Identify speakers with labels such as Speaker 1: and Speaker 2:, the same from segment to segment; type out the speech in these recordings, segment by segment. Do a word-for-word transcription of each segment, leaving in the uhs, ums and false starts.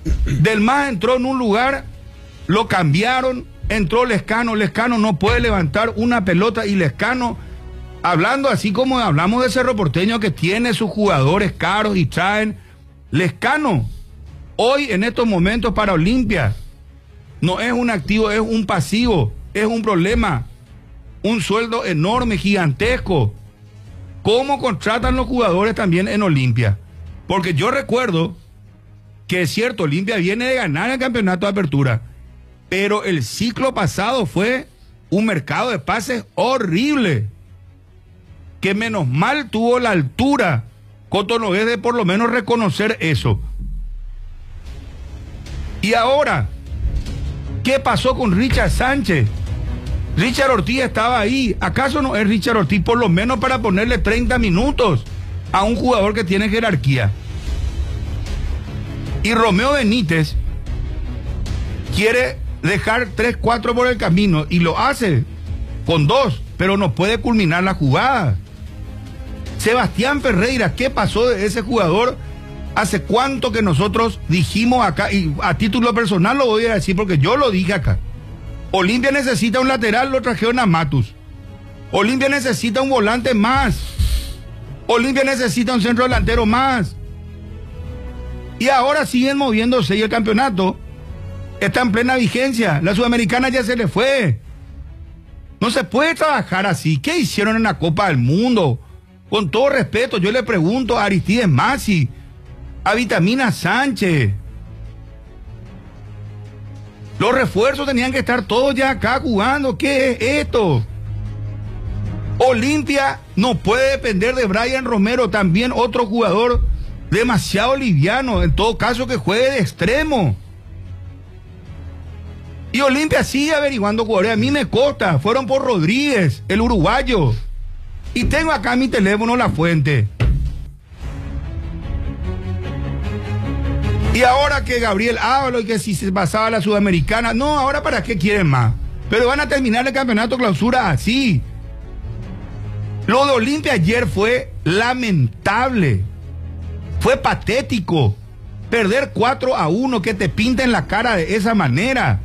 Speaker 1: Del Mas entró en un lugar, lo cambiaron, entró Lescano, Lescano no puede levantar una pelota y Lescano, hablando así como hablamos de Cerro Porteño que tiene sus jugadores caros y traen, Lescano, hoy en estos momentos para Olimpia, no es un activo, es un pasivo, es un problema, un sueldo enorme, gigantesco. ¿Cómo contratan los jugadores también en Olimpia? Porque yo recuerdo que es cierto, Olimpia viene de ganar el campeonato de apertura, pero el ciclo pasado fue un mercado de pases horrible, que menos mal tuvo la altura Cotonoés de por lo menos reconocer eso. Y ahora, ¿qué pasó con Richard Sánchez? Richard Ortiz estaba ahí. ¿Acaso no es Richard Ortiz por lo menos para ponerle treinta minutos a un jugador que tiene jerarquía? Y Romeo Benítez quiere dejar tres cuatro por el camino y lo hace con dos, pero no puede culminar la jugada. Sebastián Ferreira, ¿qué pasó de ese jugador? ¿Hace cuánto que nosotros dijimos acá? Y a título personal lo voy a decir porque yo lo dije acá. Olimpia necesita un lateral, lo trajeron a Matus. Olimpia necesita un volante más. Olimpia necesita un centro delantero más. Y ahora siguen moviéndose y el campeonato está en plena vigencia. La Sudamericana ya se le fue. No se puede trabajar así. ¿Qué hicieron en la Copa del Mundo? Con todo respeto, yo le pregunto a Aristides Masi, a Vitamina Sánchez. Los refuerzos tenían que estar todos ya acá jugando. ¿Qué es esto? Olimpia no puede depender de Brian Romero, también otro jugador demasiado liviano, en todo caso que juegue de extremo. Y Olimpia sigue averiguando jugadores. A mí me consta, fueron por Rodríguez, el uruguayo. Y tengo acá mi teléfono La Fuente. Y ahora que Gabriel habla y que si se pasaba a la Sudamericana, no, ahora para qué quieren más. Pero van a terminar el campeonato clausura así. Lo de Olimpia ayer fue lamentable. Fue patético. Perder cuatro a uno, que te pinten la cara de esa manera.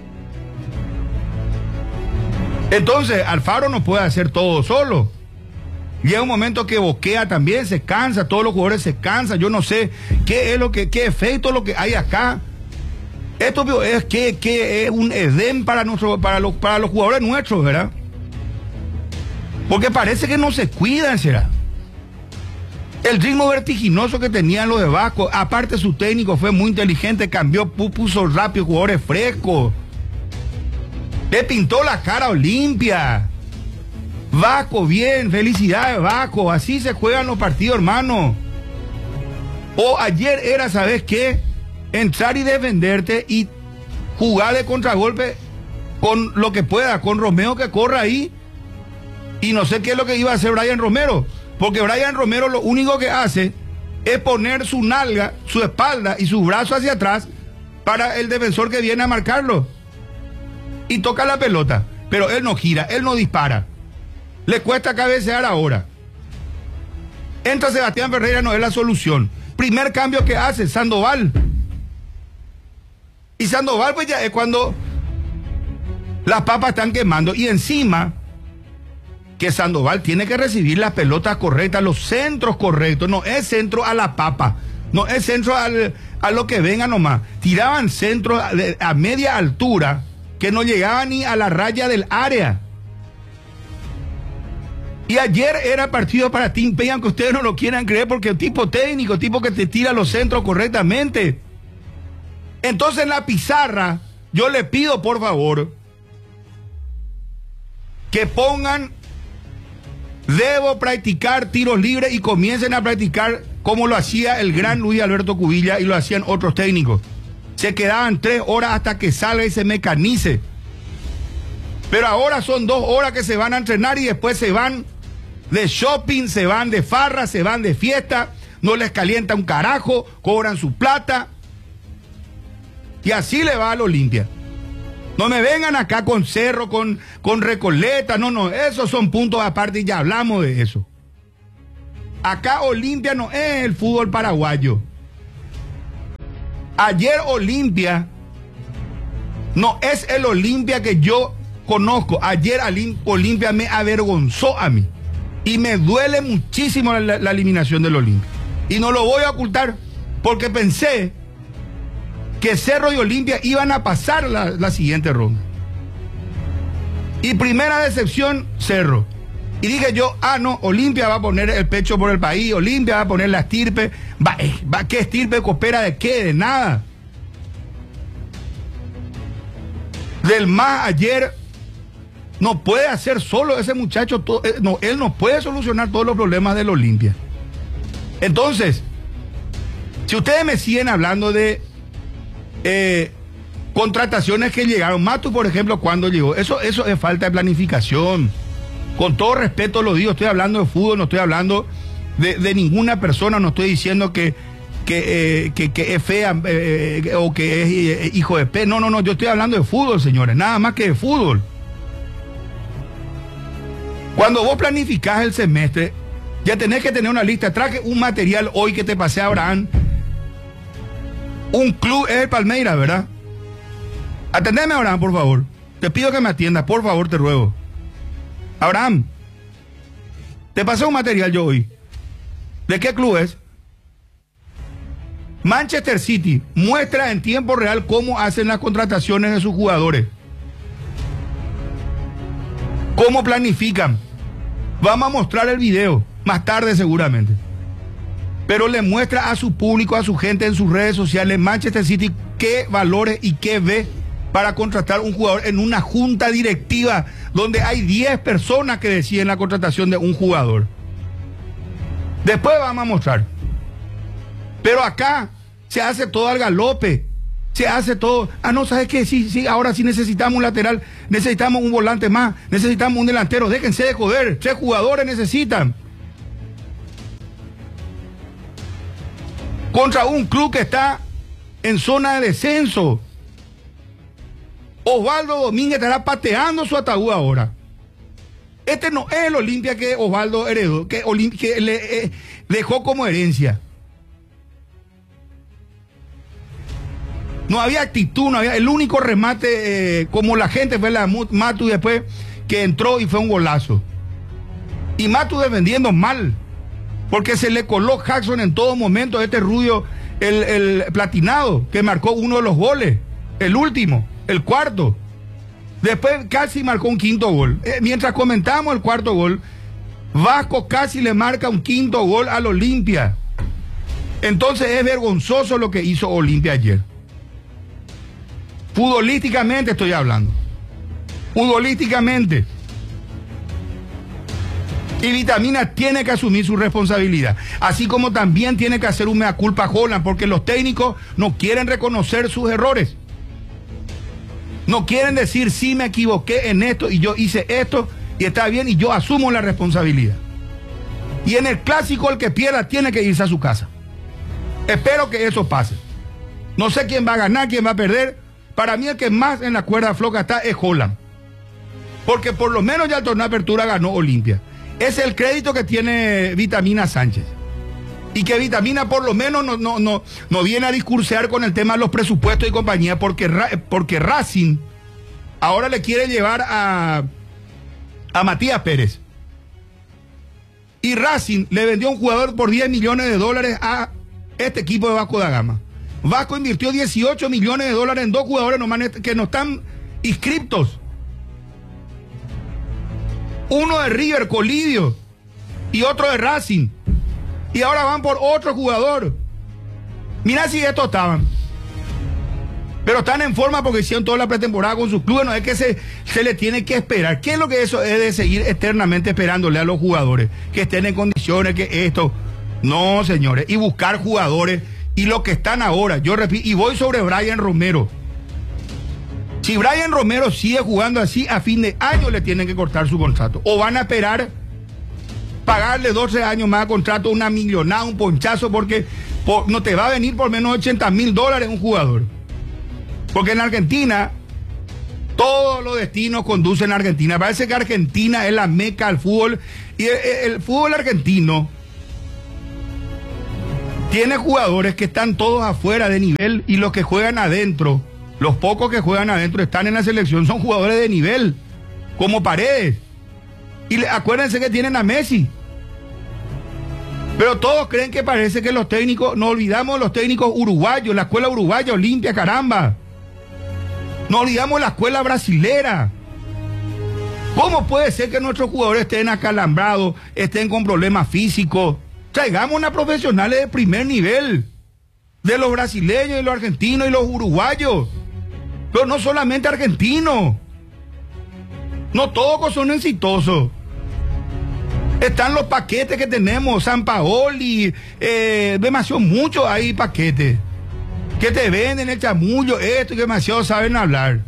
Speaker 1: Entonces, Alfaro no puede hacer todo solo. Llega un momento que boquea también, se cansa, todos los jugadores se cansan. Yo no sé qué es lo que, qué efecto es lo que hay acá. Esto es que, que es un edén para, nuestro, para, los, para los jugadores nuestros, ¿verdad? Porque parece que no se cuidan, será. El ritmo vertiginoso que tenían los de Vasco, aparte su técnico fue muy inteligente, cambió, puso rápido jugadores frescos. Le pintó la cara a Olimpia. Vasco, bien, felicidades Vasco, así se juegan los partidos, hermano. O ayer era, ¿sabes qué? Entrar y defenderte y jugar de contragolpe con lo que pueda, con Romeo que corra ahí. Y no sé qué es lo que iba a hacer Brian Romero, porque Brian Romero lo único que hace es poner su nalga, su espalda y su brazo hacia atrás para el defensor que viene a marcarlo. Y toca la pelota, pero él no gira, él no dispara. Le cuesta cabecear ahora. Entra Sebastián Ferreira, no es la solución. Primer cambio que hace, Sandoval. Y Sandoval pues ya es cuando las papas están quemando. Y encima que Sandoval tiene que recibir las pelotas correctas, los centros correctos. No es centro a la papa, no es centro al, a lo que venga nomás. Tiraban centros a, a media altura que no llegaban ni a la raya del área. Y ayer era partido para Tim Pay, aunque ustedes no lo quieran creer, porque el tipo técnico, tipo que te tira los centros correctamente. Entonces en la pizarra, yo le pido por favor que pongan, debo practicar tiros libres y comiencen a practicar como lo hacía el gran Luis Alberto Cubilla y lo hacían otros técnicos. Se quedaban tres horas hasta que salga y se mecanice. Pero ahora son dos horas que se van a entrenar y después se van de shopping, se van de farra, se van de fiesta, no les calienta un carajo, cobran su plata. Y así le va al Olimpia. No me vengan acá con Cerro, con, con Recoleta, no, no, esos son puntos aparte y ya hablamos de eso. Acá Olimpia no es el fútbol paraguayo. Ayer Olimpia no es el Olimpia que yo conozco. Ayer Olimpia me avergonzó a mí. Y me duele muchísimo la, la eliminación del Olimpia. Y no lo voy a ocultar, porque pensé que Cerro y Olimpia iban a pasar la, la siguiente ronda. Y primera decepción, Cerro. Y dije yo, ah, no, Olimpia va a poner el pecho por el país, Olimpia va a poner la estirpe. Va, va, ¿qué estirpe coopera de qué? De nada. Del más ayer no puede hacer solo ese muchacho, todo, no, él no puede solucionar todos los problemas del Olimpia. Entonces, si ustedes me siguen hablando de eh, contrataciones que llegaron, Matu, por ejemplo, ¿cuándo llegó? Eso, eso es falta de planificación. Con todo respeto lo digo, estoy hablando de fútbol, no estoy hablando de, de ninguna persona, no estoy diciendo que, que, eh, que, que es fea eh, o que es eh, hijo de P. No, no, no, yo estoy hablando de fútbol, señores, nada más que de fútbol. Cuando vos planificás el semestre, ya tenés que tener una lista. Traje un material hoy que te pasé a Abraham. Un club, es el Palmeiras, ¿verdad? Atendeme, Abraham, por favor. Te pido que me atiendas, por favor, te ruego. Abraham, te pasé un material yo hoy. ¿De qué club es? Manchester City muestra en tiempo real cómo hacen las contrataciones de sus jugadores. Cómo planifican. Vamos a mostrar el video más tarde seguramente. Pero le muestra a su público, a su gente en sus redes sociales, Manchester City, qué valores y qué ve para contratar un jugador en una junta directiva donde hay diez personas que deciden la contratación de un jugador. Después vamos a mostrar. Pero acá se hace todo al galope. Se hace todo. Ah, no, ¿sabes qué? Sí, sí, ahora sí necesitamos un lateral, necesitamos un volante más, necesitamos un delantero. Déjense de joder. Tres jugadores necesitan. Contra un club que está en zona de descenso. Osvaldo Domínguez estará pateando su ataúd ahora. Este no es el Olimpia que Osvaldo heredó, que, que le eh, dejó como herencia. No había actitud, no había. El único remate, eh, como la gente fue la Matu después que entró y fue un golazo. Y Matu defendiendo mal, porque se le coló Jackson en todo momento, este rubio, el, el platinado, que marcó uno de los goles, el último, el cuarto. Después casi marcó un quinto gol. Eh, mientras comentamos el cuarto gol, Vasco casi le marca un quinto gol al Olimpia. Entonces es vergonzoso lo que hizo Olimpia ayer. Futbolísticamente estoy hablando. Futbolísticamente. Y Vitamina tiene que asumir su responsabilidad. Así como también tiene que hacer un mea culpa a Holland, porque los técnicos no quieren reconocer sus errores. No quieren decir, sí, me equivoqué en esto y yo hice esto y está bien y yo asumo la responsabilidad. Y en el clásico el que pierda tiene que irse a su casa. Espero que eso pase. No sé quién va a ganar, quién va a perder. Para mí el que más en la cuerda floja está es Holland. Porque por lo menos ya el torneo de apertura ganó Olimpia. Es el crédito que tiene Vitamina Sánchez. Y que Vitamina por lo menos no, no, no, no viene a discursear con el tema de los presupuestos y compañía, porque, porque Racing ahora le quiere llevar a, a Matías Pérez. Y Racing le vendió un jugador por diez millones de dólares a este equipo de Vasco da Gama. Vasco invirtió dieciocho millones de dólares en dos jugadores nomás que no están inscriptos. Uno de River, Colidio, y otro de Racing. Y ahora van por otro jugador. Mirá si estos estaban. Pero están en forma porque hicieron toda la pretemporada con sus clubes. No es que se, se le tiene que esperar. ¿Qué es lo que eso es de seguir eternamente esperándole a los jugadores? Que estén en condiciones, que esto. No, señores. Y buscar jugadores. Y lo que están ahora. Yo repito, y voy sobre Brian Romero. Si Brian Romero sigue jugando así, a fin de año le tienen que cortar su contrato. O van a esperar pagarle doce años más de contrato, una millonada, un ponchazo, porque por, no te va a venir por menos de ochenta mil dólares un jugador. Porque en Argentina, todos los destinos conducen a Argentina. Parece que Argentina es la meca del fútbol. Y el, el fútbol argentino tiene jugadores que están todos afuera de nivel y los que juegan adentro, los pocos que juegan adentro están en la selección, son jugadores de nivel, como Paredes. Y le, acuérdense que tienen a Messi. Pero todos creen que parece que los técnicos, no olvidamos los técnicos uruguayos, la escuela uruguaya, Olimpia, caramba. No olvidamos la escuela brasilera. ¿Cómo puede ser que nuestros jugadores estén acalambrados, estén con problemas físicos? Traigamos una profesionales de primer nivel, de los brasileños y los argentinos y los uruguayos, pero no solamente argentinos. No todos son exitosos. Están los paquetes que tenemos, Sampaoli, eh, demasiado muchos hay paquetes que te venden el chamullo, esto y demasiado saben hablar.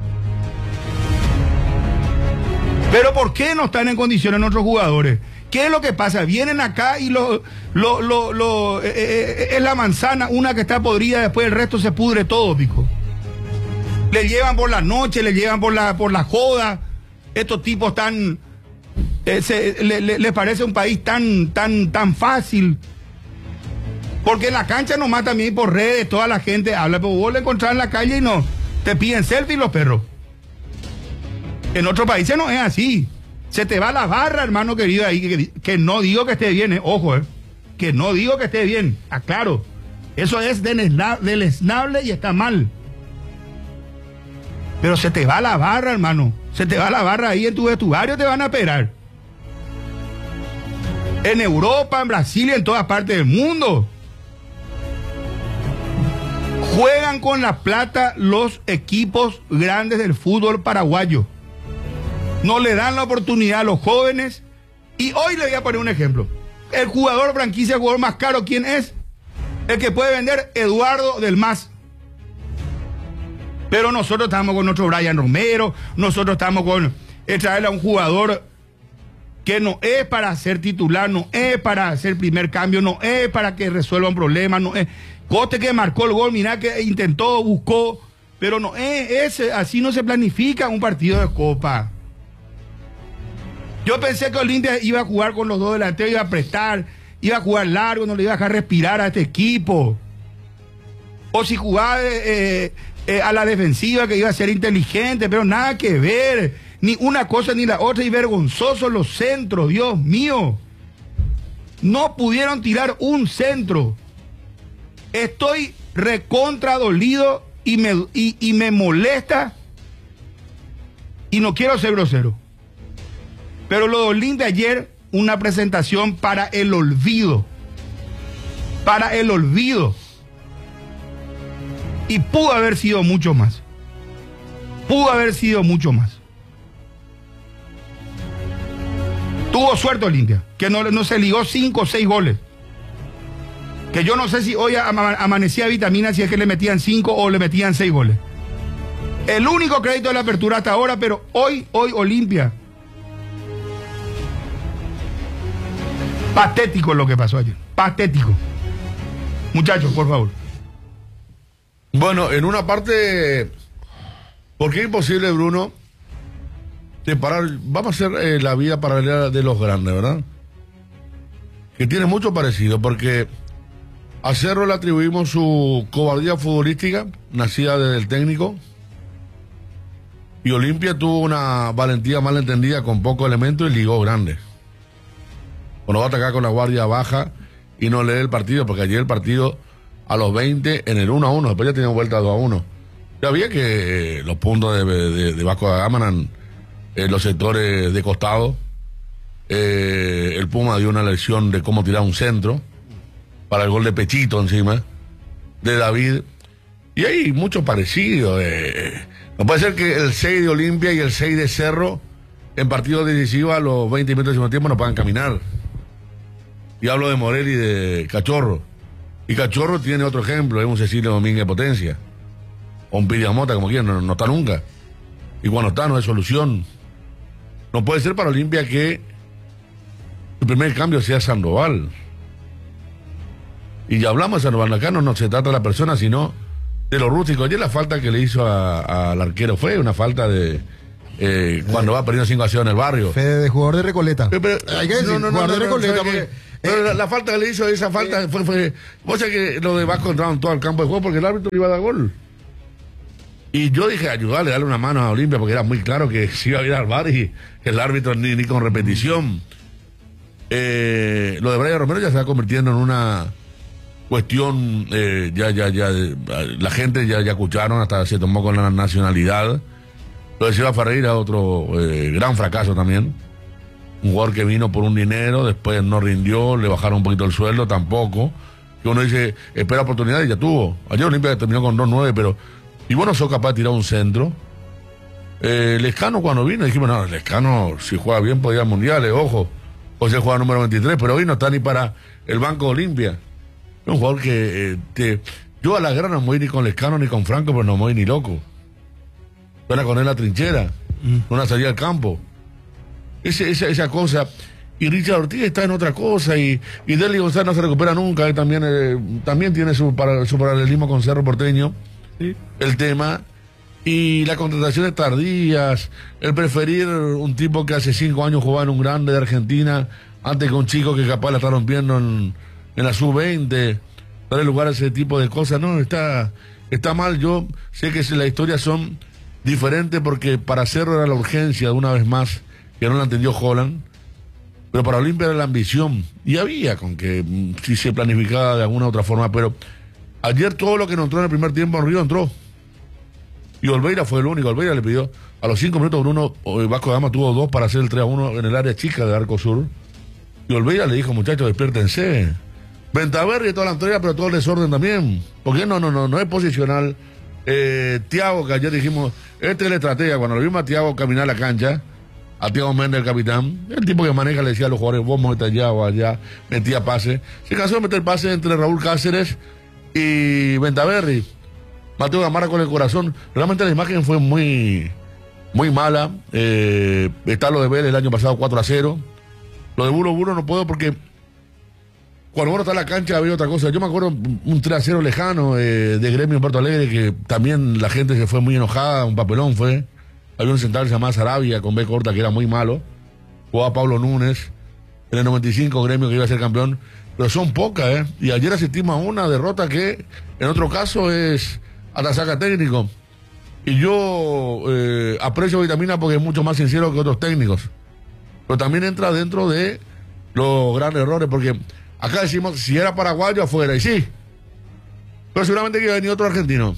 Speaker 1: Pero ¿por qué no están en condiciones nuestros jugadores? ¿Qué es lo que pasa? Vienen acá y lo, lo, lo, lo, eh, eh, es la manzana, una que está podrida, después el resto se pudre todo, pico. Le llevan por la noche, le llevan por la, por la joda. Estos tipos están... Eh, se, le, le, les parece un país tan, tan, tan fácil. Porque en la cancha nomás también por redes, toda la gente habla, pero vos le encontrás en la calle y no, te piden selfie los perros. En otros países no es así. Se te va la barra, hermano querido, ahí, que, que no digo que esté bien, eh, ojo, eh, que no digo que esté bien, aclaro. Eso es deleznable y está mal. Pero se te va la barra, hermano. Se te va la barra ahí en tu vestuario, te van a esperar. En Europa, en Brasil y en todas partes del mundo. Juegan con la plata los equipos grandes del fútbol paraguayo. No le dan la oportunidad a los jóvenes. Y hoy le voy a poner un ejemplo. El jugador franquicia, el jugador más caro, ¿quién es? El que puede vender, Eduardo del Mas. Pero nosotros estamos con nuestro Brian Romero, nosotros estamos con eh, traerle a un jugador que no es para ser titular, no es para hacer primer cambio, no es para que resuelva un problema, no es. Coste que marcó el gol, mirá que intentó, buscó, pero no es ese, así no se planifica un partido de Copa. Yo pensé que Olimpia iba a jugar con los dos delanteros, iba a prestar, iba a jugar largo, no le iba a dejar respirar a este equipo. O si jugaba eh, eh, a la defensiva, que iba a ser inteligente, pero nada que ver, ni una cosa ni la otra, y vergonzosos los centros, Dios mío. No pudieron tirar un centro. Estoy recontra dolido y me, y, y me molesta, y no quiero ser grosero. Pero lo de Olimpia ayer, una presentación para el olvido. Para el olvido. Y pudo haber sido mucho más. Pudo haber sido mucho más. Tuvo suerte Olimpia, que no, no se ligó cinco o seis goles. Que yo no sé si hoy ama, amanecía vitamina, si es que le metían cinco o le metían seis goles. El único crédito de la apertura hasta ahora, pero hoy, hoy Olimpia. Patético lo que pasó ayer. Patético. Muchachos, por favor.
Speaker 2: Bueno, en una parte, porque es imposible, Bruno, separar, vamos a hacer eh, la vida paralela de los grandes, ¿verdad? Que tiene mucho parecido, porque a Cerro le atribuimos su cobardía futbolística, nacida desde el técnico, y Olimpia tuvo una valentía mal entendida con pocos elementos y ligó grande. Bueno, va a atacar con la guardia baja y no lee el partido, porque ayer el partido a los veinte en el uno a uno, después ya tenía vuelta dos a uno. Ya había que eh, los puntos de, de, de Vasco da Gama eran eh, los sectores de costado. Eh, el Puma dio una lección de cómo tirar un centro para el gol de Pechito encima, de David. Y hay mucho parecido. Eh. No puede ser que el seis de Olimpia y el seis de Cerro en partidos decisivos a los veinte minutos del segundo tiempo no puedan caminar. Y hablo de Morel y de Cachorro. Y Cachorro tiene otro ejemplo, es un Cecilio Domínguez Potencia. O un Pidiamota, como quieran, no, no está nunca. Y cuando está no es solución. No puede ser para Olimpia que el primer cambio sea Sandoval. Y ya hablamos de Sandoval, acá no, no se trata de la persona, sino de lo rústico. Ayer la falta que le hizo al arquero fue una falta de... Eh, cuando va perdiendo cinco a cero en el barrio.
Speaker 3: Fede, de jugador de Recoleta.
Speaker 2: Pero, pero,
Speaker 3: hay que decir,
Speaker 2: no, no,
Speaker 3: jugador
Speaker 2: no,
Speaker 3: de
Speaker 2: no,
Speaker 3: Recoleta,
Speaker 2: no,
Speaker 3: porque
Speaker 2: Pero la, la falta que le hizo, esa falta fue, fue, vos sabés que lo de Vasco entraron todo al campo de juego porque el árbitro le iba a dar gol. Y yo dije, ayudarle, darle una mano a Olimpia, porque era muy claro que se iba a ir al bar y que el árbitro ni, ni con repetición. Eh, lo de Brian Romero ya se va convirtiendo en una cuestión, eh, ya, ya, ya, la gente ya, ya escucharon, hasta se tomó con la nacionalidad. Lo de Silva Ferreira, otro eh, gran fracaso también. Un jugador que vino por un dinero, después no rindió, le bajaron un poquito el sueldo, tampoco. Y uno dice, espera oportunidad y ya tuvo. Ayer Olimpia terminó con dos nueve, pero... Y bueno, sos capaz de tirar un centro. Eh, Lescano cuando vino, dijimos, no, Lescano si juega bien podía ir a mundiales, ojo. O sea, juega número veintitrés, pero hoy no está ni para el Banco Olimpia. Es un jugador que... Eh, te, yo a la guerra no me voy ni con Lescano ni con Franco, pero no me voy ni loco. Van a con él la trinchera, mm. una salida al campo. Ese, esa, esa cosa... Y Richard Ortiz está en otra cosa, y, y Deli González no se recupera nunca, él también, eh, también tiene su, para, su paralelismo con Cerro Porteño. Sí. El tema, y las contrataciones tardías, el preferir un tipo que hace cinco años jugaba en un grande de Argentina, antes que un chico que capaz la está rompiendo en, en la sub veinte, darle lugar a ese tipo de cosas, no, está, está mal. Yo sé que las historias son diferentes porque para Cerro era la urgencia de una vez más, que no la entendió Holland, pero para Olimpia era la ambición, y había con que si se planificaba de alguna otra forma, pero ayer todo lo que no entró en el primer tiempo en Río entró. Y Olveira fue el único. Olveira le pidió a los cinco minutos Bruno Vasco da Gama tuvo dos para hacer el tres a uno en el área chica del Arco Sur. Y Olveira le dijo, muchachos, despiértense. Ventaverri y toda la entrega, pero todo el desorden también. Porque no, no, no, no es posicional. Eh, Thiago, que ayer dijimos, este es la estrategia. Cuando lo vimos a Thiago caminar la cancha, a Thiago Méndez, el capitán, el tipo que maneja, le decía a los jugadores, vos movete allá o allá, metía pase. Se cansó de meter pase entre Raúl Cáceres y Ventaverri. Mateo Gamarra con el corazón. Realmente la imagen fue muy muy mala. Eh, está lo de Vélez el año pasado cuatro a cero. Lo de Bulo Bulo no puedo porque cuando uno está en la cancha había otra cosa. Yo me acuerdo un tres a cero lejano eh, de Gremio en Puerto Alegre, que también la gente se fue muy enojada, un papelón fue. Había un central que se llamaba Sarabia con B corta que era muy malo. Jugaba Pablo Núñez. En el noventa y cinco Gremio que iba a ser campeón. Pero son pocas, ¿eh? Y ayer asistimos a una derrota que en otro caso es hasta saca técnico. Y yo eh, aprecio Vitamina porque es mucho más sincero que otros técnicos. Pero también entra dentro de los grandes errores, porque acá decimos si era paraguayo afuera, y sí. Pero seguramente que iba a venir otro argentino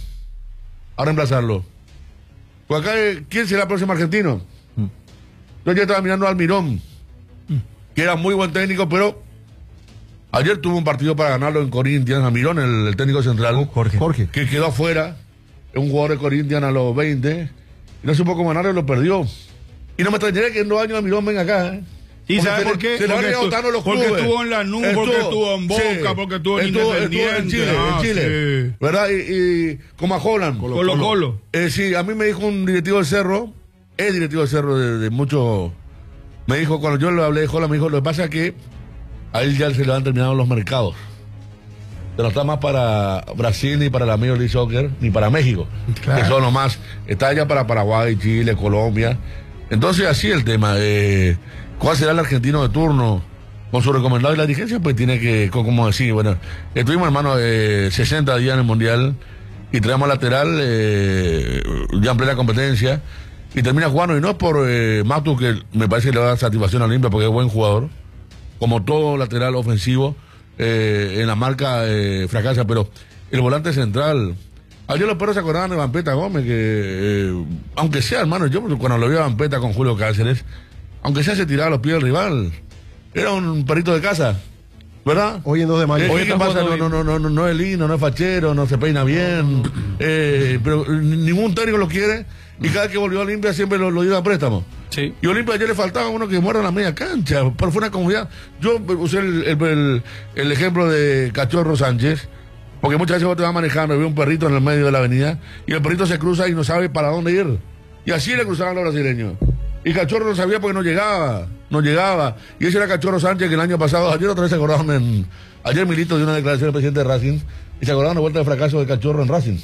Speaker 2: a reemplazarlo. Pues acá, ¿quién será el próximo argentino? Mm. Yo ya estaba mirando a Almirón, mm. que era muy buen técnico, pero ayer tuvo un partido para ganarlo en Corinthians, Almirón, el, el técnico central,
Speaker 1: Jorge. Jorge,
Speaker 2: que quedó afuera, un jugador de Corinthians a los veinte, y no supo cómo ganarlo y lo perdió. Y no me extrañaría que en dos años Almirón venga acá, ¿eh?
Speaker 1: ¿Y sabe por qué?
Speaker 2: Se le van a ir agotando los
Speaker 1: porque
Speaker 2: clubes.
Speaker 1: estuvo en la nube, porque estuvo en Boca, sí, porque estuvo en
Speaker 2: estuvo,
Speaker 1: Independiente.
Speaker 2: Estuvo en Chile, ah, en Chile, sí. ¿Verdad? Y, y como a Holland.
Speaker 1: Colo Colo. Colo, Colo.
Speaker 2: Eh, sí, a mí me dijo un directivo del Cerro, es directivo del Cerro de, de mucho, me dijo, cuando yo le hablé de Holland, me dijo, lo que pasa es que a él ya se le han terminado los mercados. Pero no está más para Brasil, ni para la Major League Soccer, ni para México. Claro. Que son nomás. Está ya para Paraguay, Chile, Colombia. Entonces, así el tema. Eh, ¿Cuál será el argentino de turno? Con su recomendado y la dirigencia, pues tiene que, como decir, bueno, estuvimos, hermano, eh, sesenta días en el Mundial y traemos lateral eh, ya en plena competencia y termina jugando. Y no es por eh, Matu, que me parece que le da satisfacción a Olimpia porque es buen jugador, como todo lateral ofensivo. Eh, en la marca eh, fracasa, pero el volante central, ayer los perros se acordaban de Vampeta Gómez, que eh, aunque sea, hermano, yo cuando lo vi a Vampeta con Julio Cáceres, aunque sea se tiraba a los pies del rival, era un perrito de casa, ¿verdad?
Speaker 1: Hoy en dos de mayo.
Speaker 2: Eh, ¿Qué pasa? No, no, no, no, no es lindo, no es fachero, no se peina bien, eh, pero ningún técnico lo quiere, y cada vez que volvió a Olimpia siempre lo, lo dio a préstamo.
Speaker 1: Sí.
Speaker 2: Y Olimpia ayer le faltaba uno que muera en la media cancha, pero fue una comunidad. Yo usé el, el, el, el ejemplo de Cachorro Sánchez, porque muchas veces vos te vas manejando y ves un perrito en el medio de la avenida, y el perrito se cruza y no sabe para dónde ir. Y así le cruzaban los brasileños. Y Cachorro no sabía porque no llegaba, no llegaba. Y ese era Cachorro Sánchez, que el año pasado, ayer otra vez se acordaron en... Ayer Milito dio una declaración del presidente de Racing, y se acordaron de vuelta del fracaso de Cachorro en Racing.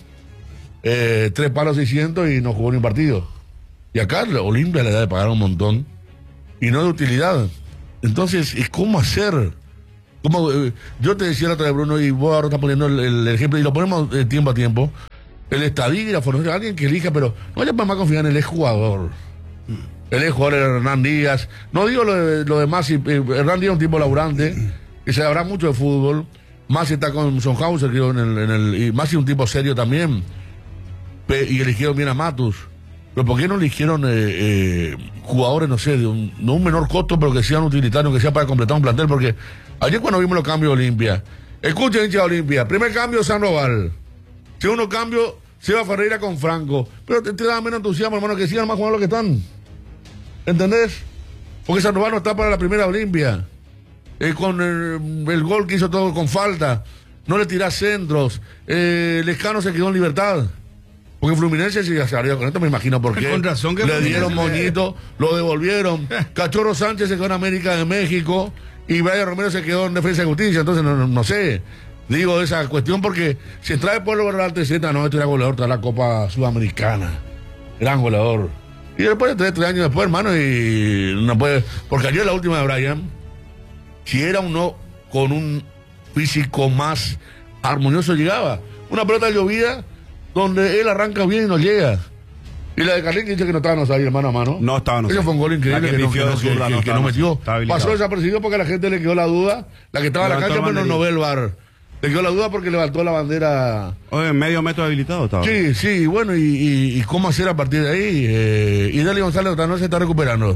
Speaker 2: Eh, tres palos seiscientos y no jugó ni un partido. Y acá Olimpia le da de pagar un montón y no de utilidad. Entonces, ¿cómo hacer? Como eh, yo te decía la otra vez, Bruno, y vos ahora estás poniendo el, el ejemplo, y lo ponemos eh, tiempo a tiempo. El estadígrafo, no sé, alguien que elija, pero no haya más confiar en el exjugador. El exjugador era Hernán Díaz. No digo lo de, lo de Masi, eh, Hernán Díaz es un tipo laburante, que se sabrá mucho de fútbol. Masi está con Sonhauser, creo, en el, en el, y Masi es un tipo serio también. Pe, y eligieron bien a Matus. Pero ¿por qué no eligieron eh, eh, jugadores, no sé, de un, no un menor costo, pero que sean utilitarios, que sea para completar un plantel? Porque ayer cuando vimos los cambios de Olimpia, escuchen, hincha de Olimpia, primer cambio Sandoval, segundo cambio Seba Ferreira con Franco, pero te, te da menos entusiasmo, hermano, que sigan más jugando los que están. ¿Entendés? Porque Sandoval no está para la primera Olimpia. Eh, con el, el gol que hizo todo con falta, no le tirás centros, eh, Lescano se quedó en libertad. Porque Fluminense sí se salió con esto, me imagino por qué.
Speaker 1: Con razón que
Speaker 2: le dieron moñito, lo devolvieron. Cachorro Sánchez se quedó en América de México y Brian Romero se quedó en Defensa de Justicia. Entonces, no, no, no sé. Digo esa cuestión porque si trae Pueblo Verdad T Z, no, este era goleador, trae la Copa Sudamericana. Gran goleador. Y después de tres, tres años después, hermano, y no puede. Porque ayer la última de Brian, si era uno con un físico más armonioso, llegaba. Una pelota llovía donde él arranca bien y no llega. Y la de Carlín que dice que no estábamos ahí, mano a mano.
Speaker 3: No estábamos.
Speaker 2: Eso fue un gol increíble que, que, no, que, no, que,
Speaker 3: zurda,
Speaker 2: que,
Speaker 3: no
Speaker 2: que no metió. Pasó desapercibido porque a la gente le quedó la duda. La que estaba en la cancha, pero no, no ve el bar. Le quedó la duda porque levantó la bandera.
Speaker 3: Oye, medio metro habilitado estaba.
Speaker 2: Sí, sí, bueno, y, y, y cómo hacer a partir de ahí. Eh, y Dali González otra noche se está recuperando.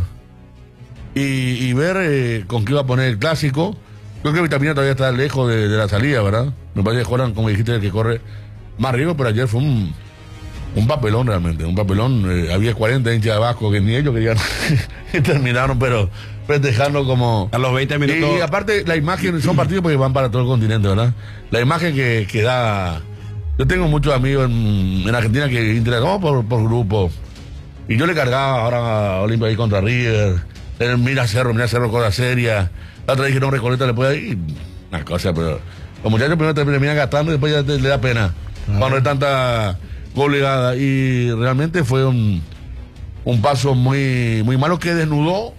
Speaker 2: Y, y ver eh, con qué va a poner el clásico. Creo que Vitamina todavía está lejos de, de la salida, ¿verdad? Me parece que Joran, como dijiste, el que corre más riesgo, pero ayer fue un. Un papelón realmente, un papelón. Eh, había cuarenta hinchas de Vasco que ni ellos querían y terminaron, pero festejando como.
Speaker 3: A los veinte minutos.
Speaker 2: Y, y aparte, la imagen, son partidos porque van para todo el continente, ¿verdad? La imagen que, que da. Yo tengo muchos amigos en, en Argentina que interactuamos por, por grupo. Y yo le cargaba ahora a Olimpia ahí contra River. Eh, mira Cerro, mira Cerro, cosa seria. La otra dije, no, Recoleta le puede ir. Una cosa, pero. Los muchachos primero te terminan gastando y después ya te, le da pena. Ah, cuando hay tanta goleada, y realmente fue un, un paso muy muy malo que desnudó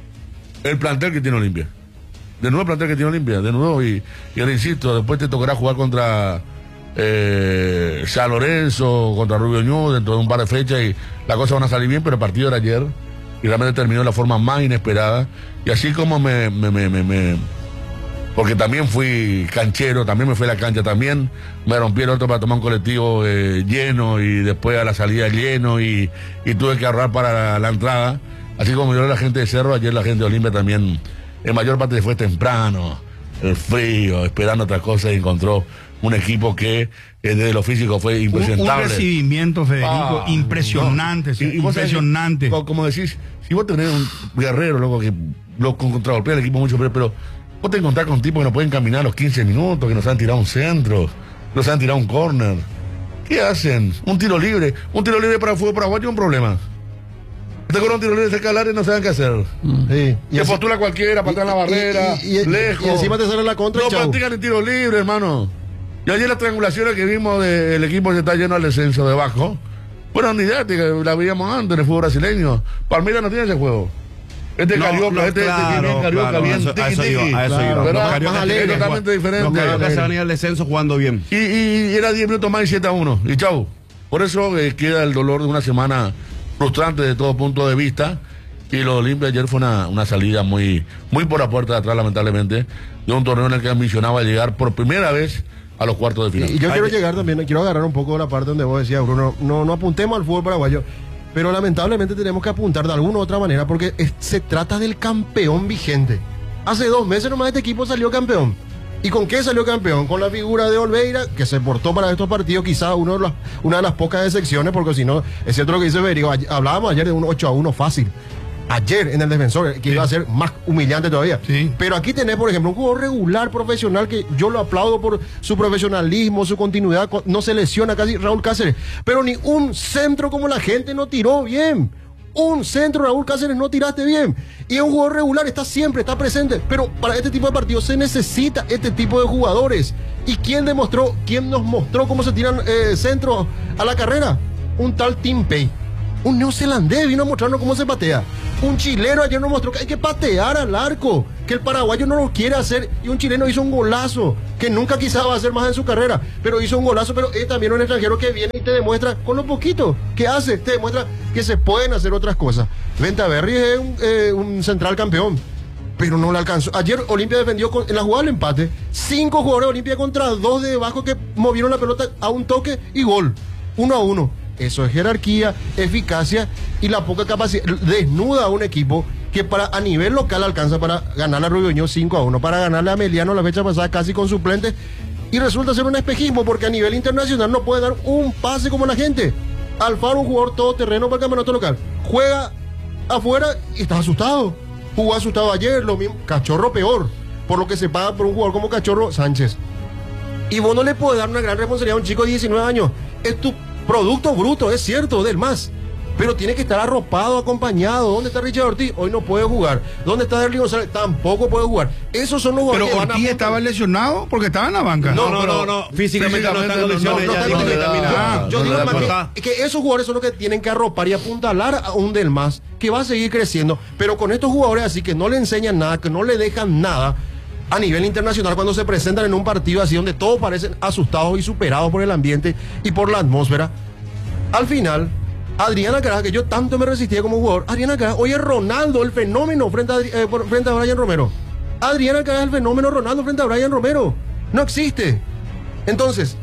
Speaker 2: el plantel que tiene Olimpia. Desnudó el plantel que tiene Olimpia, desnudó y, y ahora insisto, después te tocará jugar contra eh, San Lorenzo, contra Rubio Ñu dentro de un par de fechas y las cosas van a salir bien, pero el partido era ayer y realmente terminó de la forma más inesperada. Y así como me, me, me, me, me porque también fui canchero, también me fui a la cancha, también me rompí el otro para tomar un colectivo eh, lleno y después a la salida lleno y, y tuve que ahorrar para la, la entrada. Así como yo la gente de Cerro, ayer la gente de Olimpia también, en mayor parte se fue temprano, el frío, esperando otras cosas y encontró un equipo que eh, desde lo físico fue impresentable.
Speaker 1: Un, un recibimiento, Federico, ah, impresionante, no. sí, y, y impresionante.
Speaker 2: Sabés, como decís, si vos tenés un guerrero, loco, que lo contragolpea el equipo mucho, pero... pero vos te encontrás con tipos que no pueden caminar los quince minutos, que nos han tirado un centro, nos han tirado un córner. ¿Qué hacen? Un tiro libre. Un tiro libre para el fútbol paraguayo es un problema. Te cobran un tiro libre cerca del área y no saben qué hacer. Sí. Y se postula cualquiera, patea en la barrera,
Speaker 4: y, y, y,
Speaker 2: lejos.
Speaker 4: Y encima te sale la contra.
Speaker 2: No practican el tiro libre, hermano. Y ayer las triangulaciones que vimos del equipo que está lleno al descenso de Vasco fueron didácticas, la veíamos antes en el fútbol brasileño. Palmeiras no tiene ese juego. Este
Speaker 3: no,
Speaker 2: Carioca,
Speaker 3: no,
Speaker 2: este,
Speaker 3: claro,
Speaker 2: este bien Carioca,
Speaker 3: claro,
Speaker 2: bien
Speaker 3: eso,
Speaker 2: tiki,
Speaker 3: a eso iba, a eso
Speaker 2: claro,
Speaker 3: iba.
Speaker 2: ¿verdad?
Speaker 3: Los Carioca
Speaker 2: Es totalmente diferente.
Speaker 3: Los Carioca se van a ir al descenso jugando bien.
Speaker 2: Y, y era diez minutos más y siete a uno. Y chau. Por eso eh, queda el dolor de una semana frustrante de todo punto de vista. Y lo de Olimpia ayer fue una, una salida muy, muy por la puerta de atrás, lamentablemente, de un torneo en el que ambicionaba llegar por primera vez a los cuartos de final.
Speaker 4: Y, y yo
Speaker 2: Ay,
Speaker 4: quiero llegar también, quiero agarrar un poco la parte donde vos decías, Bruno, no, no apuntemos al fútbol paraguayo. Pero lamentablemente tenemos que apuntar de alguna u otra manera porque es, se trata del campeón vigente. Hace dos meses nomás este equipo salió campeón. ¿Y con qué salió campeón? Con la figura de Olveira, que se portó para estos partidos, quizá uno de los, una de las pocas excepciones, porque si no, es cierto lo que dice Federico, hablábamos ayer de un ocho a uno fácil. Ayer en el Defensor, que sí. iba a ser más humillante todavía. Sí. Pero aquí tenés, por ejemplo, un jugador regular, profesional, que yo lo aplaudo por su profesionalismo, su continuidad, no se lesiona casi Raúl Cáceres. Pero ni un centro como la gente no tiró bien. Un centro, Raúl Cáceres, no tiraste bien. Y es un jugador regular, está siempre, está presente. Pero para este tipo de partidos se necesita este tipo de jugadores. ¿Y quién demostró, quién nos mostró cómo se tiran eh, centros a la carrera? Un tal Tim Pay. Un neozelandés vino a mostrarnos cómo se patea. Un chileno ayer nos mostró que hay que patear al arco, que que el paraguayo no lo quiere hacer y un chileno hizo un golazo que nunca quizás va a hacer más en su carrera, pero hizo un golazo, pero es también un extranjero que viene y te demuestra con lo poquito que hace, te demuestra que se pueden hacer otras cosas. Ventaverri es un, eh, un central campeón, pero no le alcanzó. Ayer Olimpia defendió con, en la jugada del empate, cinco jugadores de Olimpia contra dos de debajo que movieron la pelota a un toque y gol, uno a uno. Eso es jerarquía, eficacia y la poca capacidad. Desnuda a un equipo que para a nivel local alcanza para ganarle a Rubio Muñoz cinco a uno, para ganarle a Meliano la fecha pasada casi con suplentes, y resulta ser un espejismo porque a nivel internacional no puede dar un pase como la gente. Alfaro, un jugador todoterreno para el campeonato local, juega afuera y está asustado. Jugó asustado ayer, lo mismo, Cachorro peor, por lo que se paga por un jugador como Cachorro Sánchez. Y vos no le podés dar una gran responsabilidad a un chico de diecinueve años. Es tu producto bruto, es cierto, del más. Pero tiene que estar arropado, acompañado. ¿Dónde está Richard Ortiz? Hoy no puede jugar. ¿Dónde está Derly González? Tampoco puede jugar. Esos son los
Speaker 1: Pero
Speaker 4: jugadores que van
Speaker 1: Ortiz
Speaker 4: a...
Speaker 1: estaba lesionado porque estaba en la banca.
Speaker 3: No, no,
Speaker 2: pero-
Speaker 3: no, no, físicamente no está en
Speaker 2: físicamente
Speaker 3: condiciones
Speaker 2: no,
Speaker 3: ya,
Speaker 2: no,
Speaker 3: dijo
Speaker 2: no le da-
Speaker 3: vitamina A.
Speaker 4: Yo
Speaker 2: no
Speaker 4: digo
Speaker 2: le da
Speaker 4: más
Speaker 2: para-
Speaker 4: que, que esos jugadores son los que tienen que arropar y apuntalar a un del más que va a seguir creciendo, pero con estos jugadores así que no le enseñan nada, que no le dejan nada a nivel internacional cuando se presentan en un partido así donde todos parecen asustados y superados por el ambiente y por la atmósfera. Al final, Adrián Alcaraz, que yo tanto me resistía como jugador, Adrián Alcaraz, hoy es Ronaldo el fenómeno frente a, Adri- eh, por- frente a Brian Romero. Adrián Alcaraz es el fenómeno Ronaldo frente a Brian Romero. No existe. Entonces,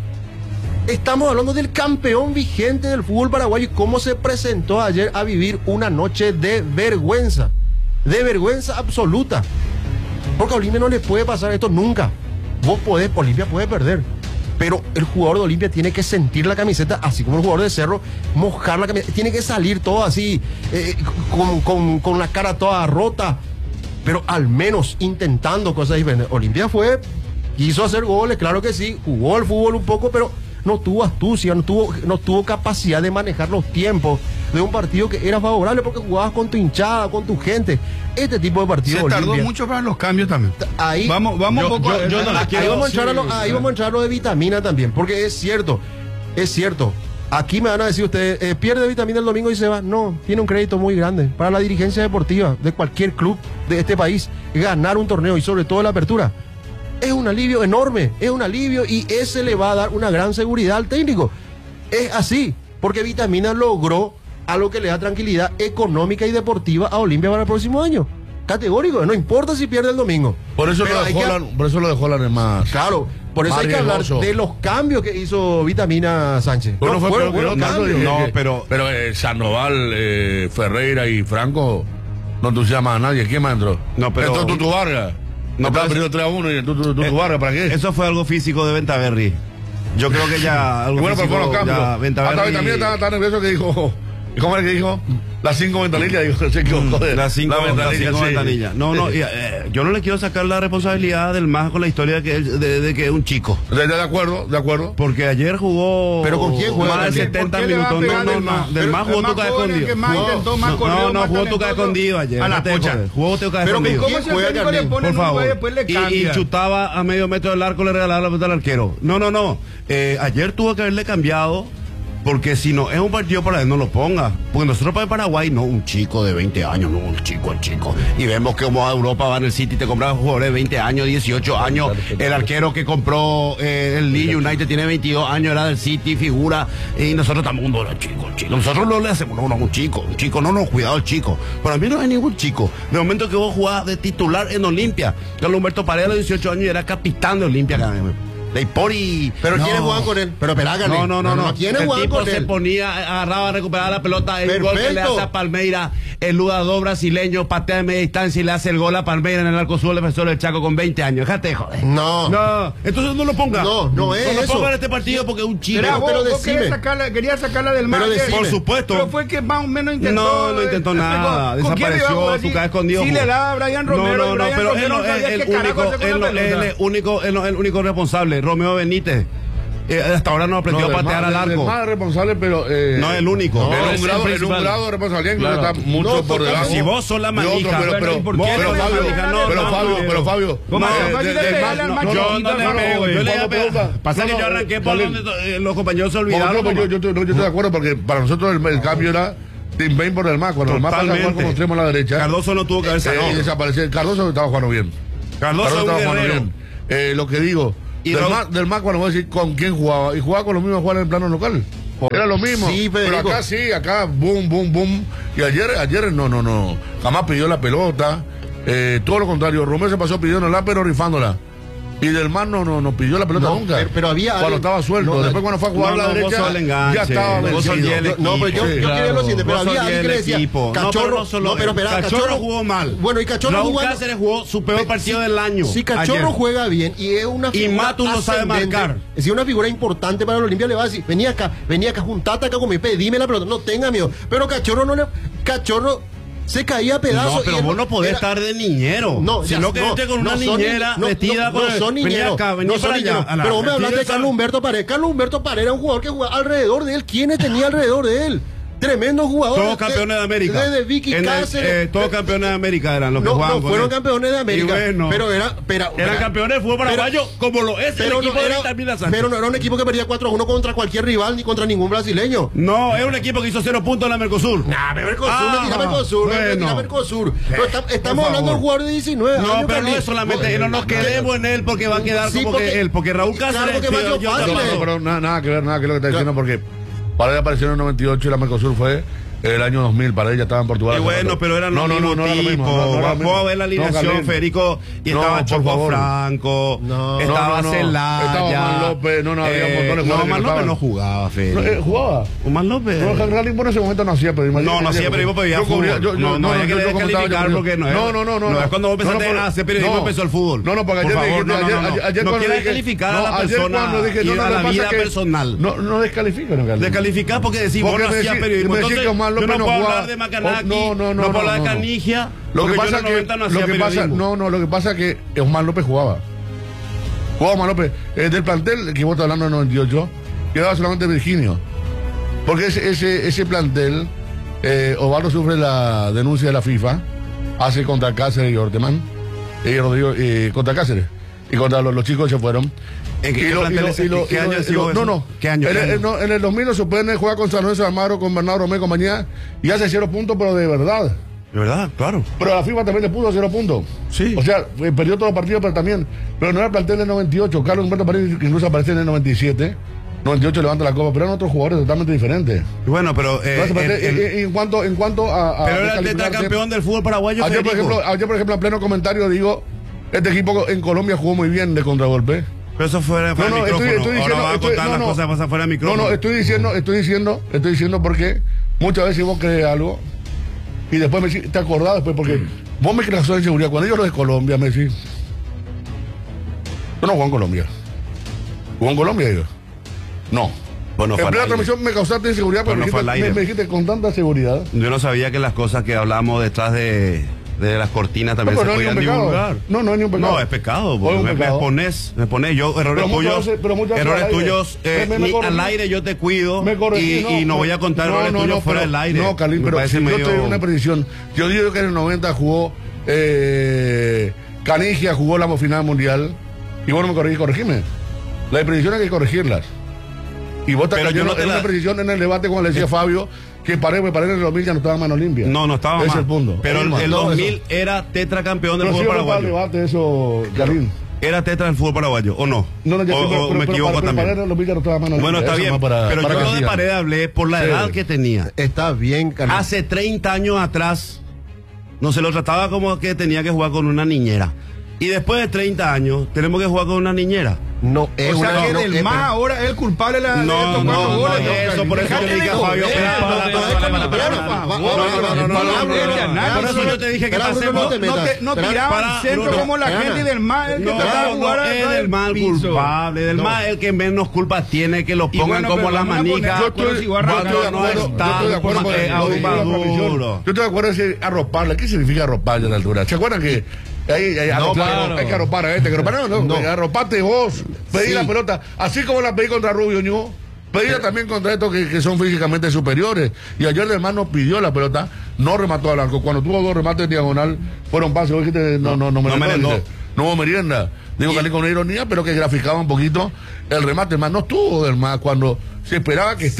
Speaker 4: estamos hablando del campeón vigente del fútbol paraguayo y cómo se presentó ayer a vivir una noche de vergüenza. De vergüenza absoluta. Porque a Olimpia no le puede pasar esto nunca. Vos podés, Olimpia puede perder. Pero el jugador de Olimpia tiene que sentir la camiseta, así como el jugador de Cerro, mojar la camiseta. Tiene que salir todo así, eh, con, con, con la cara toda rota. Pero al menos intentando cosas diferentes. Olimpia fue, quiso hacer goles, claro que sí, jugó al fútbol un poco, pero no tuvo astucia, no tuvo, no tuvo capacidad de manejar los tiempos de un partido que era favorable porque jugabas con tu hinchada, con tu gente. Este tipo de partido
Speaker 1: Se tardó
Speaker 4: Olimpia,
Speaker 1: mucho para los cambios también.
Speaker 4: ahí
Speaker 1: Vamos, vamos
Speaker 3: Yo-
Speaker 1: un poco.
Speaker 3: yo- yo no le
Speaker 4: ahí
Speaker 3: quiero-
Speaker 4: vamos a entrar a lo,
Speaker 1: sí,
Speaker 4: ahí vamos a entrar a lo de vitamina también, porque es cierto, es cierto. Aquí me van a decir ustedes, eh, pierde vitamina el domingo y se va. No, tiene un crédito muy grande para la dirigencia deportiva de cualquier club de este país. Ganar un torneo y sobre todo la apertura es un alivio enorme, es un alivio y ese le va a dar una gran seguridad al técnico. Es así, porque Vitamina logró algo que le da tranquilidad económica y deportiva a Olimpia para el próximo año. Categórico, no importa si pierde el domingo.
Speaker 2: Por eso,
Speaker 4: Pero
Speaker 2: lo
Speaker 4: hay
Speaker 2: de
Speaker 4: que-
Speaker 2: Holland, por eso lo de Holland es más.
Speaker 4: Claro, por eso
Speaker 2: Más
Speaker 4: hay que hablar
Speaker 2: riesgoso.
Speaker 4: de los cambios que hizo Vitamina Sánchez.
Speaker 2: Bueno, fue
Speaker 4: fueron
Speaker 2: peor que
Speaker 4: buenos
Speaker 2: los
Speaker 4: cambios.
Speaker 2: casos,
Speaker 3: No,
Speaker 2: eh,
Speaker 3: pero-
Speaker 2: Pero eh, Sandoval, eh, Ferreira y Franco no entusiasman a nadie. ¿Quién más entró?
Speaker 3: No, pero-
Speaker 2: Entró Tutu Vargas.
Speaker 3: No,
Speaker 2: No,
Speaker 3: pero-
Speaker 2: estaba perdiendo tres a uno y Tutu, Tutu
Speaker 3: Eh,
Speaker 2: Vargas, ¿para qué?
Speaker 3: Eso fue algo físico de Ventaverri. Yo creo que ya algo
Speaker 2: Bueno, pero
Speaker 3: físico,
Speaker 2: fueron cambios.
Speaker 3: ya
Speaker 2: Hasta
Speaker 3: Ventaverri-
Speaker 2: también estaba tan nervioso que dijo. ¿Y cómo era que dijo? Las cinco ventanillas, dijo, se equivocó de-
Speaker 3: Las cinco,
Speaker 2: la
Speaker 3: las
Speaker 2: ventanilla,
Speaker 3: cinco
Speaker 2: sí.
Speaker 3: ventanillas. No, no, y, eh, yo no le quiero sacar la responsabilidad del más con la historia de que, él- de, de que es un chico.
Speaker 2: De, de acuerdo, de acuerdo.
Speaker 3: Porque ayer jugó.
Speaker 4: ¿Pero con quién juega?
Speaker 3: Más de
Speaker 4: ¿Por qué-
Speaker 3: setenta
Speaker 1: por qué le va a
Speaker 3: minutos.
Speaker 1: pegar
Speaker 3: No,
Speaker 1: del
Speaker 3: no, no.
Speaker 1: más?
Speaker 3: Del
Speaker 1: Pero
Speaker 3: más
Speaker 1: el
Speaker 3: jugó
Speaker 1: más
Speaker 3: toca
Speaker 1: joven, el
Speaker 3: escondido.
Speaker 1: que más intentó, más
Speaker 3: No,
Speaker 1: corrió,
Speaker 3: no, no,
Speaker 1: más
Speaker 3: jugó toca
Speaker 1: talentoso.
Speaker 3: escondido ayer.
Speaker 1: A la
Speaker 3: no te
Speaker 1: pucha.
Speaker 3: jodes. Jugó toca
Speaker 4: Pero
Speaker 3: escondido.
Speaker 4: ¿con
Speaker 1: ¿Cómo se
Speaker 4: juega
Speaker 1: el técnico le
Speaker 4: Carlín?
Speaker 1: pone
Speaker 3: Por
Speaker 1: en un
Speaker 3: favor.
Speaker 1: juego y después le
Speaker 3: Y, y
Speaker 1: cambia?
Speaker 3: chutaba a medio metro del arco, le regalaba la pelota al arquero. No, no, no. Eh, ayer tuvo que haberle cambiado. Porque si no es un partido para él, no lo ponga. Porque nosotros para el Paraguay, no, un chico de veinte años, no, un chico, el chico. Y vemos que como a Europa va en el City, te compras jugadores de veinte años, dieciocho años. El arquero que compró eh, el Leeds United tiene veintidós años, era del City, figura. Y nosotros estamos un dólar, chico, chico. Nosotros no le hacemos, no, no, un chico, un chico, no, no, cuidado el chico. Para mí no hay ningún chico. De momento que vos jugás de titular en Olimpia. Carlos Humberto Paredes a los dieciocho años y era capitán de Olimpia. De Ipori.
Speaker 4: Pero
Speaker 3: No.
Speaker 4: ¿quiénes juegan con él? Pero espera, Carlín.
Speaker 3: No, no, no, no.
Speaker 4: ¿Quiénes
Speaker 3: El
Speaker 4: juegan
Speaker 3: tipo
Speaker 4: con
Speaker 3: se
Speaker 4: él?
Speaker 3: ponía, agarraba, recuperaba la pelota, el gol que le
Speaker 4: Perfecto.
Speaker 3: hace a Palmeira, el jugador brasileño patea de media distancia y le hace el gol a Palmeira en el arco sur del defensor del Chaco con veinte años. Déjate, joder.
Speaker 4: No.
Speaker 3: No, entonces no lo ponga.
Speaker 4: No, no es
Speaker 3: lo
Speaker 4: eso.
Speaker 3: ponga en este partido porque es un chico.
Speaker 1: Será
Speaker 4: Pero-
Speaker 1: vos,
Speaker 4: pero
Speaker 1: vos
Speaker 4: decime.
Speaker 1: querías sacarla, querías sacarla del mar.
Speaker 4: Pero
Speaker 1: ayer.
Speaker 4: decime.
Speaker 3: Por supuesto.
Speaker 1: Pero fue que más o menos intentó.
Speaker 3: No, no intentó
Speaker 1: eh,
Speaker 3: nada.
Speaker 1: ¿con- con quién le iba a
Speaker 3: Desapareció,
Speaker 1: jugar?
Speaker 3: su cara escondido.
Speaker 1: Sí, le daba a Brian Romero.
Speaker 3: No, no,
Speaker 1: y
Speaker 3: no,
Speaker 1: Brian
Speaker 3: pero
Speaker 1: Romero
Speaker 3: él no
Speaker 1: no sabía
Speaker 3: es el
Speaker 1: qué carajo
Speaker 3: único,
Speaker 1: hacer con
Speaker 3: él
Speaker 1: la
Speaker 3: no es
Speaker 1: pelota.
Speaker 3: el único, él no es el único responsable. Romeo Benítez. Eh, hasta ahora no aprendió
Speaker 2: No,
Speaker 3: a patear
Speaker 2: del
Speaker 3: al
Speaker 2: más- del
Speaker 3: arco.
Speaker 2: más responsable, pero. Eh,
Speaker 3: No es el único.
Speaker 2: En
Speaker 3: Pero
Speaker 2: un
Speaker 3: es el
Speaker 2: grado, en un
Speaker 3: principal.
Speaker 2: grado de responsabilidad creo que
Speaker 3: Claro.
Speaker 2: está mucho
Speaker 4: No,
Speaker 2: por debajo.
Speaker 3: Si vos sos la
Speaker 2: de
Speaker 3: manija,
Speaker 2: otro, pero,
Speaker 1: pero
Speaker 2: pero,
Speaker 1: ¿por qué
Speaker 2: pero,
Speaker 1: no le
Speaker 2: Fabio,
Speaker 1: pegan al
Speaker 2: pero
Speaker 1: más?
Speaker 2: Fabio, pero Fabio,
Speaker 1: ¿Cómo
Speaker 2: eh,
Speaker 1: es
Speaker 2: de-
Speaker 1: fácil de
Speaker 2: del
Speaker 1: pegarle
Speaker 2: más-
Speaker 1: al
Speaker 2: no,
Speaker 1: más
Speaker 2: no,
Speaker 3: Yo
Speaker 1: chiquito,
Speaker 3: no le
Speaker 1: hermano?
Speaker 3: pego, yo le
Speaker 2: Vamos,
Speaker 3: iba a
Speaker 2: pregunta.
Speaker 3: pegar. Pasa
Speaker 2: No,
Speaker 3: que
Speaker 2: no,
Speaker 3: yo arranqué por
Speaker 2: Jalil.
Speaker 3: donde eh, los compañeros se
Speaker 2: Porque
Speaker 3: olvidaron.
Speaker 2: yo, yo, yo, yo estoy de acuerdo porque para nosotros el, el cambio era Tim Bain por el M A. Cuando el M A pasa a jugar como extremo a la derecha.
Speaker 3: Cardoso no tuvo que haber salido.
Speaker 2: Eh, desapareció. Cardoso estaba jugando bien.
Speaker 3: Cardoso,
Speaker 2: Cardoso estaba jugando
Speaker 3: guerrero.
Speaker 2: bien. Eh, lo que digo,
Speaker 3: Y
Speaker 2: del,
Speaker 3: Raúl-
Speaker 2: M A, del M A cuando voy a decir con quién jugaba. Y jugaba con los mismos jugadores en el plano local. Era lo mismo.
Speaker 4: Sí,
Speaker 2: pero
Speaker 4: Federico.
Speaker 2: acá sí, acá boom, boom, boom. Y ayer, ayer no, no, no. Jamás pidió la pelota. Eh, todo lo contrario. Romero se pasó pidiéndola, pero rifándola. Y del mar no, no, no pidió la pelota
Speaker 4: No,
Speaker 2: nunca.
Speaker 4: pero- pero había
Speaker 2: Cuando
Speaker 4: alguien-
Speaker 2: estaba suelto.
Speaker 4: no,
Speaker 2: Después cuando fue a jugar
Speaker 3: no,
Speaker 2: a la
Speaker 3: no, vos
Speaker 2: derecha,
Speaker 3: sos el enganche,
Speaker 2: ya estaba
Speaker 3: vos sos
Speaker 2: vencido.
Speaker 3: el
Speaker 4: Yo- no, pero yo,
Speaker 3: equipo.
Speaker 4: yo quería lo siguiente, pero
Speaker 3: Vos sos
Speaker 4: había alguien que
Speaker 3: el
Speaker 4: le decía,
Speaker 3: equipo. No,
Speaker 4: Cachorro,
Speaker 3: pero no solo
Speaker 4: pero
Speaker 3: eso.
Speaker 4: espera,
Speaker 3: Cachorro jugó mal.
Speaker 4: Bueno, y Cachorro
Speaker 3: Raúl
Speaker 4: jugó-
Speaker 3: Cáceres jugó su peor partido del año.
Speaker 4: Si Cachorro
Speaker 3: ayer.
Speaker 4: juega bien y es una
Speaker 3: Y
Speaker 4: figura
Speaker 3: Matus no sabe
Speaker 4: ascendente,
Speaker 3: marcar.
Speaker 4: Es decir, una figura importante para el Olimpia, le va a decir, vení acá, vení acá, juntate acá con mi pedime la pelota. No tenga miedo. Pero Cachorro no le. Cachorro se caía a pedazos.
Speaker 3: No, pero
Speaker 4: y él
Speaker 3: vos no podés
Speaker 4: era-
Speaker 3: estar de niñero.
Speaker 4: No, ya-
Speaker 3: sino que
Speaker 4: no,
Speaker 3: entre con una
Speaker 4: no son
Speaker 3: niñera
Speaker 4: ni- no,
Speaker 3: vestida
Speaker 4: no,
Speaker 3: con.
Speaker 4: no son
Speaker 3: Vení
Speaker 4: niñeros,
Speaker 3: acá, vení
Speaker 4: no
Speaker 3: para
Speaker 4: son
Speaker 3: allá.
Speaker 4: niñeros.
Speaker 3: a la-
Speaker 4: Pero vos me hablaste de
Speaker 3: esa-
Speaker 4: Carlos Humberto Paredes. Carlos Humberto Paredes era un jugador que jugaba alrededor de él. ¿Quiénes tenía alrededor de él? Tremendo jugador.
Speaker 3: Todos campeones de América.
Speaker 4: Desde Vicky
Speaker 3: En el-
Speaker 4: Cáceres.
Speaker 3: eh, todos campeones de América eran los que
Speaker 4: No,
Speaker 3: jugaban
Speaker 4: no
Speaker 3: con
Speaker 4: fueron
Speaker 3: él.
Speaker 4: campeones de América.
Speaker 3: Y bueno,
Speaker 4: pero era. Pero,
Speaker 3: eran
Speaker 4: era-
Speaker 3: campeones de fútbol paraguayo, como lo es el
Speaker 4: pero
Speaker 3: equipo
Speaker 4: no
Speaker 3: de
Speaker 4: era,
Speaker 3: Vital Mila Sánchez.
Speaker 4: pero no era un equipo que perdía cuatro a uno contra cualquier rival ni contra ningún brasileño.
Speaker 3: No, es un equipo que hizo cero puntos en la Mercosur.
Speaker 4: Nah, me Mercosur,
Speaker 3: Ah,
Speaker 4: me tira Mercosur, me
Speaker 3: bueno.
Speaker 4: tira Mercosur. Pero está- estamos
Speaker 3: por
Speaker 4: hablando de un
Speaker 3: favor.
Speaker 4: jugador de diecinueve
Speaker 3: No,
Speaker 4: años.
Speaker 3: pero no
Speaker 4: Carlín.
Speaker 3: es solamente, no nos quedemos en él porque va a quedar
Speaker 4: Sí,
Speaker 3: como
Speaker 4: porque-
Speaker 3: que él, porque Raúl
Speaker 4: claro,
Speaker 3: Cáceres.
Speaker 4: porque Mario
Speaker 3: yo- yo-
Speaker 4: Fácil
Speaker 2: No,
Speaker 4: es.
Speaker 2: no, pero nada, nada que ver, nada que ver lo que está diciendo, porque Paredes apareció en el noventa y ocho y la Mercosur fue el año dos mil. Paredes ya estaba en Portugal.
Speaker 3: Y bueno, pero eran
Speaker 2: no,
Speaker 3: los
Speaker 2: no, no,
Speaker 3: mismos
Speaker 2: no era lo mismo,
Speaker 3: tipos.
Speaker 2: no, no era lo
Speaker 3: Vamos
Speaker 2: mismo.
Speaker 3: a ver la
Speaker 2: No,
Speaker 3: alineación,
Speaker 2: Carlín.
Speaker 3: Federico. Y
Speaker 2: No,
Speaker 3: estaba
Speaker 2: por
Speaker 3: Choco
Speaker 2: favor.
Speaker 3: Franco.
Speaker 4: No.
Speaker 3: Estaba
Speaker 2: No, no, no.
Speaker 3: Celaya.
Speaker 2: Estaba Omar López, no, no, había montones de
Speaker 3: no,
Speaker 2: jugadores que
Speaker 3: Omar
Speaker 2: no
Speaker 3: López
Speaker 2: estaban.
Speaker 3: no jugaba,
Speaker 2: No,
Speaker 3: Federico.
Speaker 2: eh, jugaba.
Speaker 3: Omar López.
Speaker 2: No, Carlín por ese momento no hacía periodismo.
Speaker 3: No, no hacía periodismo, pero veía
Speaker 2: Yo cubría-
Speaker 3: fútbol.
Speaker 2: yo- yo-
Speaker 3: No, no, hay que
Speaker 2: yo comentaba,
Speaker 3: descalificar
Speaker 2: yo-
Speaker 3: porque no es-
Speaker 2: No, no, no, no.
Speaker 3: no es cuando vos empezaste
Speaker 2: no,
Speaker 3: a hacer periodismo
Speaker 2: no.
Speaker 3: empezó el fútbol.
Speaker 2: No, no, porque
Speaker 3: Por
Speaker 2: ayer
Speaker 3: favor,
Speaker 2: dijiste,
Speaker 3: no, no,
Speaker 2: ayer-
Speaker 3: no.
Speaker 2: ayer- ayer
Speaker 3: No
Speaker 2: cuando
Speaker 3: quiera
Speaker 2: dije-
Speaker 3: descalificar a
Speaker 2: no,
Speaker 3: la
Speaker 2: ayer
Speaker 3: persona
Speaker 2: cuando dije,
Speaker 3: y
Speaker 2: no, no,
Speaker 3: a
Speaker 2: lo
Speaker 3: la
Speaker 2: que pasa
Speaker 3: vida
Speaker 2: es que-
Speaker 3: personal.
Speaker 2: No, no descalifico, no, Carlín.
Speaker 3: Descalificar porque decís vos
Speaker 2: Porque
Speaker 3: no
Speaker 2: me
Speaker 3: hacías
Speaker 2: decís-
Speaker 3: periodismo.
Speaker 2: me decís
Speaker 3: Entonces,
Speaker 2: que Omar
Speaker 3: yo
Speaker 2: López
Speaker 3: no
Speaker 2: no
Speaker 3: puedo
Speaker 2: jugaba.
Speaker 3: hablar de Macanaki,
Speaker 2: Oh, no, no, no,
Speaker 3: no puedo
Speaker 2: no,
Speaker 3: hablar de
Speaker 2: no.
Speaker 3: Canigia.
Speaker 2: Lo que
Speaker 3: porque yo
Speaker 2: pasa
Speaker 3: en los
Speaker 2: que,
Speaker 3: noventa no
Speaker 2: lo
Speaker 3: hacía
Speaker 2: que pasa,
Speaker 3: periodismo.
Speaker 2: no, no, lo que pasa es que Omar López jugaba. Jugaba Omar López. Eh, del plantel que vos estás hablando en noventa y ocho, quedaba solamente Virginio. Porque ese, ese, ese plantel, eh, Osvaldo sufre la denuncia de la FIFA, hace contra Cáceres y Orteman, y Rodrigo, eh, contra Cáceres. Y contra los, los chicos que se fueron.
Speaker 3: ¿En qué
Speaker 2: Y lo-
Speaker 3: plantel
Speaker 2: y lo-
Speaker 3: ese?
Speaker 2: y lo-
Speaker 3: ¿Qué
Speaker 2: y lo-
Speaker 3: año
Speaker 2: y
Speaker 3: ha sido
Speaker 2: lo-
Speaker 3: eso?
Speaker 2: No, no.
Speaker 3: ¿Qué año?
Speaker 2: En,
Speaker 3: ¿Qué
Speaker 2: el-
Speaker 3: año?
Speaker 2: no, en el dos mil lo suspende, juega con San Lorenzo de Almagro, con Bernardo Romero y compañía, y hace cero puntos, pero de verdad.
Speaker 3: De verdad, claro.
Speaker 2: Pero a la FIFA también le puso cero puntos.
Speaker 3: Sí.
Speaker 2: O sea, eh, perdió todos los partidos, pero también. Pero no era el plantel del noventa y ocho. Carlos Humberto Paredes, que incluso aparece en el noventa y siete. noventa y ocho levanta la copa, pero eran otros jugadores totalmente diferentes.
Speaker 3: Bueno, pero. eh,
Speaker 2: No,
Speaker 3: el-
Speaker 2: el-
Speaker 3: el-
Speaker 2: en, en cuanto, en cuanto a. a
Speaker 3: pero era el
Speaker 2: descalificarse,
Speaker 3: tetracampeón del fútbol paraguayo.
Speaker 2: Ayer por,
Speaker 3: Federico.
Speaker 2: ejemplo, ayer, por ejemplo, en pleno comentario digo: este equipo en Colombia jugó muy bien de contragolpe.
Speaker 3: Pero eso fuera, fuera
Speaker 2: No, no,
Speaker 3: del
Speaker 2: estoy,
Speaker 3: micrófono.
Speaker 2: estoy
Speaker 3: Ahora
Speaker 2: diciendo.
Speaker 3: va a
Speaker 2: estoy-
Speaker 3: contar
Speaker 2: no,
Speaker 3: las
Speaker 2: no.
Speaker 3: cosas que pasan fuera del
Speaker 2: No,
Speaker 3: micrófono.
Speaker 2: no, estoy diciendo, estoy diciendo, estoy diciendo porque muchas veces vos crees algo y después me decís, te acordás después porque vos me creas en seguridad. Cuando yo lo de Colombia me decís, yo no juego en Colombia. ¿Jugó en Colombia yo? No.
Speaker 3: Bueno,
Speaker 2: en
Speaker 3: fue al
Speaker 2: plena
Speaker 3: aire.
Speaker 2: transmisión me causaste inseguridad, pero
Speaker 3: Bueno,
Speaker 2: me,
Speaker 3: fue
Speaker 2: dijiste,
Speaker 3: al aire.
Speaker 2: me- me dijiste con tanta seguridad.
Speaker 3: Yo no sabía que las cosas que hablamos detrás de, de las cortinas también
Speaker 2: No,
Speaker 3: se
Speaker 2: pero no es
Speaker 3: podían
Speaker 2: ni un pecado.
Speaker 3: divulgar.
Speaker 2: No, no es ni un pecado.
Speaker 3: No, es pecado.
Speaker 2: No es
Speaker 3: porque
Speaker 2: un
Speaker 3: me, me
Speaker 2: pecado.
Speaker 3: pones, me pones yo, errores
Speaker 2: Pero muchas
Speaker 3: tuyos.
Speaker 2: veces- pero muchas veces
Speaker 3: errores
Speaker 2: al aire.
Speaker 3: tuyos, eh,
Speaker 2: Me- me- me
Speaker 3: ni
Speaker 2: corregí.
Speaker 3: al aire yo te cuido.
Speaker 2: Me corregí,
Speaker 3: y, y no voy a contar
Speaker 2: no,
Speaker 3: errores
Speaker 2: no,
Speaker 3: tuyos
Speaker 2: no,
Speaker 3: fuera
Speaker 2: pero-
Speaker 3: del aire.
Speaker 2: No, Carlín,
Speaker 3: Me
Speaker 2: pero
Speaker 3: parece
Speaker 2: si yo
Speaker 3: medio-
Speaker 2: estoy en una predicción. Yo digo que en el noventa jugó eh, Canigia, jugó la final mundial. Y vos no me corregís, corregime. Las predicciones hay que corregirlas. Y vos estás
Speaker 3: Pero yo
Speaker 2: cayendo
Speaker 3: no te
Speaker 2: en
Speaker 3: la-
Speaker 2: una predicción en el debate, como le decía Fabio, que Paredes, me Paredes en el dos mil ya no estaba en mano limpia.
Speaker 3: No, no estaba
Speaker 2: Ese
Speaker 3: mal.
Speaker 2: es el punto.
Speaker 3: Pero el,
Speaker 2: No,
Speaker 3: el
Speaker 2: no,
Speaker 3: dos mil
Speaker 2: eso.
Speaker 3: era tetracampeón del
Speaker 2: Pero sí,
Speaker 3: fútbol
Speaker 2: no para el
Speaker 3: paraguayo.
Speaker 2: debate eso, Carlín.
Speaker 3: Era tetra del fútbol paraguayo, ¿o no?
Speaker 2: No, no, ya
Speaker 3: o,
Speaker 2: sí, pero,
Speaker 3: o
Speaker 2: pero-
Speaker 3: me
Speaker 2: pero-
Speaker 3: equivoco
Speaker 2: pero
Speaker 3: también.
Speaker 2: Paredes en el dos mil ya no estaba en mano
Speaker 3: Bueno,
Speaker 2: limpia.
Speaker 3: está
Speaker 2: Eso
Speaker 3: bien.
Speaker 2: más para-
Speaker 3: pero
Speaker 2: para
Speaker 3: yo
Speaker 2: que
Speaker 3: lo de
Speaker 2: sigan.
Speaker 3: Paredes hablé por la
Speaker 2: Sí.
Speaker 3: edad que tenía.
Speaker 4: Está bien, Carlín.
Speaker 3: Hace treinta años atrás no se lo trataba como que tenía que jugar con una niñera. Y después de treinta años tenemos que jugar con una niñera.
Speaker 4: No, es
Speaker 1: O sea
Speaker 4: una.
Speaker 1: que
Speaker 4: no,
Speaker 1: del
Speaker 4: es-
Speaker 1: más ahora es el culpable de la- de
Speaker 3: No,
Speaker 1: estos
Speaker 3: no,
Speaker 1: cuatro
Speaker 3: no,
Speaker 1: goles,
Speaker 3: no, eso, por eso yo le dije a Fabio, espera, para, para, para, para, para, para. No, no, no, no, no, no, no, por eso yo te dije que
Speaker 4: Espera, Bruno,
Speaker 3: pasemos.
Speaker 4: no te
Speaker 1: No,
Speaker 4: metas.
Speaker 1: te- no
Speaker 4: Espera,
Speaker 1: tiraban
Speaker 3: para,
Speaker 1: centro
Speaker 3: Bruno,
Speaker 1: como la
Speaker 4: espera,
Speaker 1: gente y del mal el que
Speaker 3: No,
Speaker 1: trataba de
Speaker 3: no,
Speaker 1: jugar
Speaker 3: no,
Speaker 1: atrás
Speaker 3: es
Speaker 1: del
Speaker 3: del mal
Speaker 1: piso.
Speaker 3: culpable, del
Speaker 1: No.
Speaker 3: mal el que menos culpa tiene que lo
Speaker 1: Y
Speaker 3: pongan
Speaker 1: bueno,
Speaker 3: como
Speaker 1: pero
Speaker 3: la
Speaker 1: vamos a poner
Speaker 3: manija.
Speaker 1: de acuerdo si va a
Speaker 3: Cuando
Speaker 1: arrancar,
Speaker 2: Yo estoy de
Speaker 3: no
Speaker 2: acuerdo, yo
Speaker 3: está
Speaker 2: estoy de acuerdo con
Speaker 3: eh,
Speaker 2: el-
Speaker 3: aún
Speaker 2: con la
Speaker 3: maduro.
Speaker 2: previsión. Yo estoy de acuerdo en ese arroparle. ¿Qué significa arroparle a la altura? ¿Se acuerdan que ahí, ahí,
Speaker 4: No,
Speaker 2: arropar-
Speaker 4: claro.
Speaker 2: hay que arropar a este? Que arropar, no, no,
Speaker 4: No.
Speaker 2: arropate vos. Pedí
Speaker 4: Sí.
Speaker 2: la pelota. Así como la pedí contra Rubio Ñu, pedíla también contra estos que, que son físicamente superiores. Y ayer el hermano pidió la pelota, no remató al arco. Cuando tuvo dos remates en diagonal, fueron pases. Vos dijiste, no, no, no,
Speaker 3: no merendó.
Speaker 2: dice, no hubo merienda. Digo que con una ironía, pero que graficaba un poquito el remate. Más no estuvo del más cuando se esperaba que esté.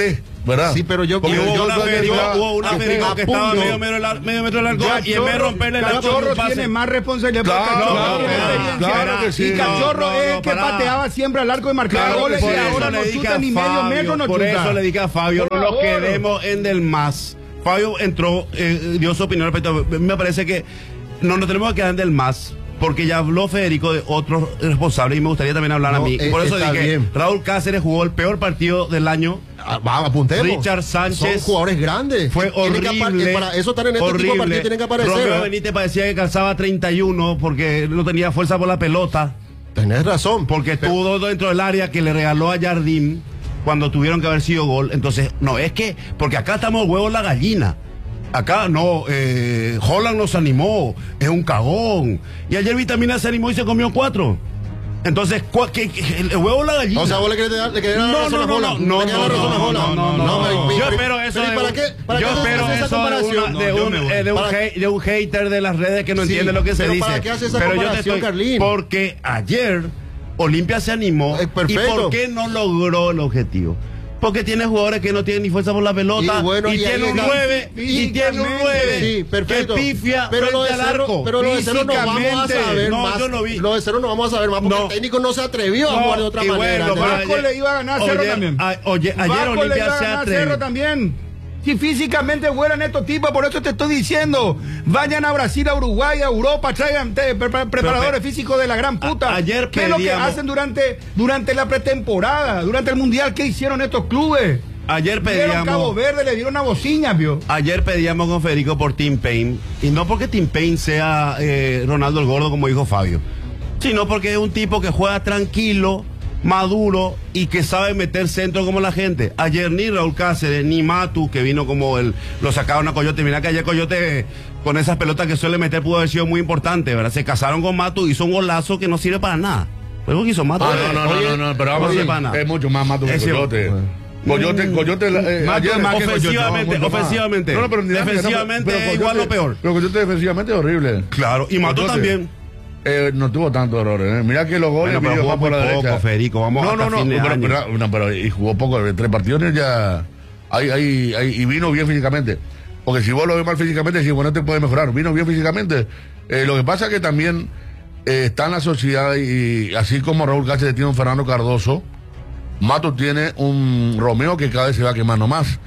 Speaker 2: ¿verdad?
Speaker 4: Sí, pero yo...
Speaker 2: Porque
Speaker 4: yo-
Speaker 3: hubo
Speaker 4: yo-
Speaker 3: una
Speaker 4: yo-
Speaker 3: Federico,
Speaker 4: yo-
Speaker 3: hubo una
Speaker 4: yo-
Speaker 3: Federico que estaba
Speaker 4: apunto.
Speaker 3: medio metro del ar- medio metro del arco y en vez de romperle el arco,
Speaker 1: Cachorro
Speaker 3: un pase.
Speaker 1: tiene más responsabilidad porque
Speaker 2: Claro,
Speaker 1: Cachorro
Speaker 3: claro,
Speaker 1: tiene
Speaker 3: claro,
Speaker 1: experiencia.
Speaker 2: claro que sí.
Speaker 1: Y Cachorro
Speaker 3: No, no,
Speaker 1: es
Speaker 3: no,
Speaker 1: el que
Speaker 3: pará.
Speaker 1: pateaba siempre al arco y marcaba
Speaker 3: Claro,
Speaker 1: goles
Speaker 3: por
Speaker 1: y
Speaker 3: eso
Speaker 1: ahora no
Speaker 3: le dije
Speaker 1: chuta
Speaker 3: a
Speaker 1: ni medio
Speaker 3: Fabio,
Speaker 1: metro, no
Speaker 3: por
Speaker 1: chuta.
Speaker 3: eso le dije a Fabio,
Speaker 1: Por
Speaker 3: no nos
Speaker 1: favor.
Speaker 3: quedemos en del más. Fabio entró, eh, dio su opinión respecto a, me parece que no nos tenemos que quedar en del más. Porque ya habló Federico de otros responsables y me gustaría también hablar
Speaker 4: No,
Speaker 3: a mí.
Speaker 4: eh,
Speaker 3: Por eso
Speaker 4: está
Speaker 3: dije,
Speaker 4: bien.
Speaker 3: Raúl Cáceres jugó el peor partido del año.
Speaker 4: Ah, vamos, apuntemos.
Speaker 3: Richard Sánchez
Speaker 4: Son jugadores grandes.
Speaker 3: Fue
Speaker 4: Tienen que apar-
Speaker 3: horrible.
Speaker 4: eh, Para eso estar en este tipo de
Speaker 3: horrible.
Speaker 4: partidos tienen que aparecer.
Speaker 3: Romeo
Speaker 4: ¿verdad?
Speaker 3: Benítez parecía que calzaba treinta y uno porque no tenía fuerza por la pelota.
Speaker 4: Tenés razón.
Speaker 3: Porque estuvo dentro del área que le regaló a Jardín cuando tuvieron que haber sido gol. Entonces, no, es que, porque acá estamos huevos la gallina. Acá no, eh, Holland nos animó, es un cagón. Y ayer Vitamina se animó y se comió cuatro. Entonces, ¿cuál- qué- qué- el huevo o la gallina?
Speaker 4: O sea, vos le querés dar, le querés dar la
Speaker 3: No,
Speaker 4: razón
Speaker 3: no,
Speaker 4: a
Speaker 3: no,
Speaker 4: Holland.
Speaker 3: no,
Speaker 4: Le querés dar
Speaker 3: no,
Speaker 4: la razón a
Speaker 3: no,
Speaker 4: Holland.
Speaker 3: no, no, no,
Speaker 4: pero-
Speaker 3: no.
Speaker 4: pero-
Speaker 3: Yo
Speaker 4: pero-
Speaker 3: espero eso
Speaker 4: pero ¿y
Speaker 3: de
Speaker 4: para
Speaker 3: un-
Speaker 4: qué? ¿Para
Speaker 3: yo
Speaker 4: qué
Speaker 3: espero
Speaker 4: haces esa
Speaker 3: eso de,
Speaker 4: comparación?
Speaker 3: una- de
Speaker 1: No, yo
Speaker 3: un,
Speaker 1: me voy.
Speaker 3: eh, de un
Speaker 4: Para-
Speaker 3: hate- de un hater de las redes que no
Speaker 4: Sí,
Speaker 3: entiende lo que se
Speaker 4: pero
Speaker 3: dice.
Speaker 4: ¿para qué haces esa
Speaker 3: Pero yo te
Speaker 4: comparación,
Speaker 3: estoy-
Speaker 4: Carlín?
Speaker 3: Porque ayer Olimpia se animó.
Speaker 4: Eh,
Speaker 3: ¿Y
Speaker 4: perfecto.
Speaker 3: por qué no logró el objetivo? Porque tiene jugadores que no tienen ni fuerza por la pelota
Speaker 4: Y bueno, y
Speaker 3: tiene
Speaker 4: ahí
Speaker 3: un
Speaker 4: está.
Speaker 3: nueve y tiene un nueve
Speaker 4: Sí, perfecto.
Speaker 3: que pifia
Speaker 4: pero lo de
Speaker 3: frente al
Speaker 4: Cerro,
Speaker 3: arco.
Speaker 4: pero lo de Cerro no vamos a
Speaker 3: Físicamente,
Speaker 4: saber
Speaker 3: no,
Speaker 4: más.
Speaker 3: yo no vi.
Speaker 4: Lo de Cerro no vamos a saber más porque
Speaker 3: No.
Speaker 4: el técnico no se atrevió a
Speaker 3: No,
Speaker 4: jugar de otra
Speaker 3: y
Speaker 4: manera.
Speaker 3: bueno,
Speaker 4: ¿entendés?
Speaker 1: Vasco le iba a ganar a Cerro
Speaker 3: Oye,
Speaker 1: también.
Speaker 3: a- oye, ayer
Speaker 1: Vasco le
Speaker 3: Olimpia
Speaker 1: iba a
Speaker 3: se
Speaker 1: ganar a
Speaker 3: atrevió.
Speaker 1: Cerro también. Si físicamente vuelan estos tipos, por eso te estoy diciendo, vayan a Brasil, a Uruguay, a Europa, traigan te- pre- pre- preparadores
Speaker 3: pe-
Speaker 1: físicos de la gran puta.
Speaker 3: a- ayer
Speaker 1: ¿Qué es lo que
Speaker 3: pedíamos-
Speaker 1: hacen durante, durante la pretemporada, durante el mundial? ¿Qué hicieron estos clubes?
Speaker 3: Ayer
Speaker 1: Dieron Cabo
Speaker 3: pedíamos,
Speaker 1: Verde, le dieron una bocina, vio.
Speaker 3: ayer pedíamos con Federico por Tim Payne, y no porque Tim Payne sea eh, Ronaldo el Gordo, como dijo Fabio, sino porque es un tipo que juega tranquilo, maduro y que sabe meter centro como la gente. Ayer ni Raúl Cáceres, ni Matu, que vino como el, lo sacaron a Coyote. Mira que ayer Coyote, con esas pelotas que suele meter, pudo haber sido muy importante, ¿verdad? Se casaron con Matu, hizo un golazo que no sirve para nada. Luego que hizo Matu.
Speaker 2: Ah, no, no,
Speaker 4: Oye,
Speaker 2: no, no, no, pero vamos
Speaker 3: oye,
Speaker 2: a
Speaker 3: pana.
Speaker 2: es mucho más mato que
Speaker 3: Es cierto.
Speaker 2: Coyote. Coyote, Coyote, eh,
Speaker 1: Mato
Speaker 2: ayer
Speaker 1: es más que Coyote.
Speaker 3: ofensivamente,
Speaker 2: No, mucho más.
Speaker 3: ofensivamente.
Speaker 2: No, no, pero ni-
Speaker 3: defensivamente
Speaker 2: pero Coyote-
Speaker 3: igual o peor.
Speaker 2: Pero Coyote defensivamente es horrible.
Speaker 3: Claro, y Matu
Speaker 2: Coyote,
Speaker 3: también.
Speaker 2: eh, no tuvo tantos errores. ¿eh? Mira que los goles
Speaker 3: Bueno, pero
Speaker 2: pidió
Speaker 3: jugó
Speaker 2: más por
Speaker 3: muy
Speaker 2: la
Speaker 3: poco,
Speaker 2: derecha.
Speaker 3: Federico, vamos
Speaker 2: no,
Speaker 3: hasta
Speaker 2: no, no,
Speaker 3: fin de
Speaker 2: pero,
Speaker 3: año.
Speaker 2: pero- no, pero y jugó poco, de tres partidos ya ahí, ahí, ahí, y vino bien físicamente. Porque si vos lo ves mal físicamente, si bueno te puede mejorar, vino bien físicamente. Eh, lo que pasa es que también eh, está en la sociedad y así como Raúl Cáceres tiene un Fernando Cardoso, Mato tiene un Romeo que cada vez se va quemando más.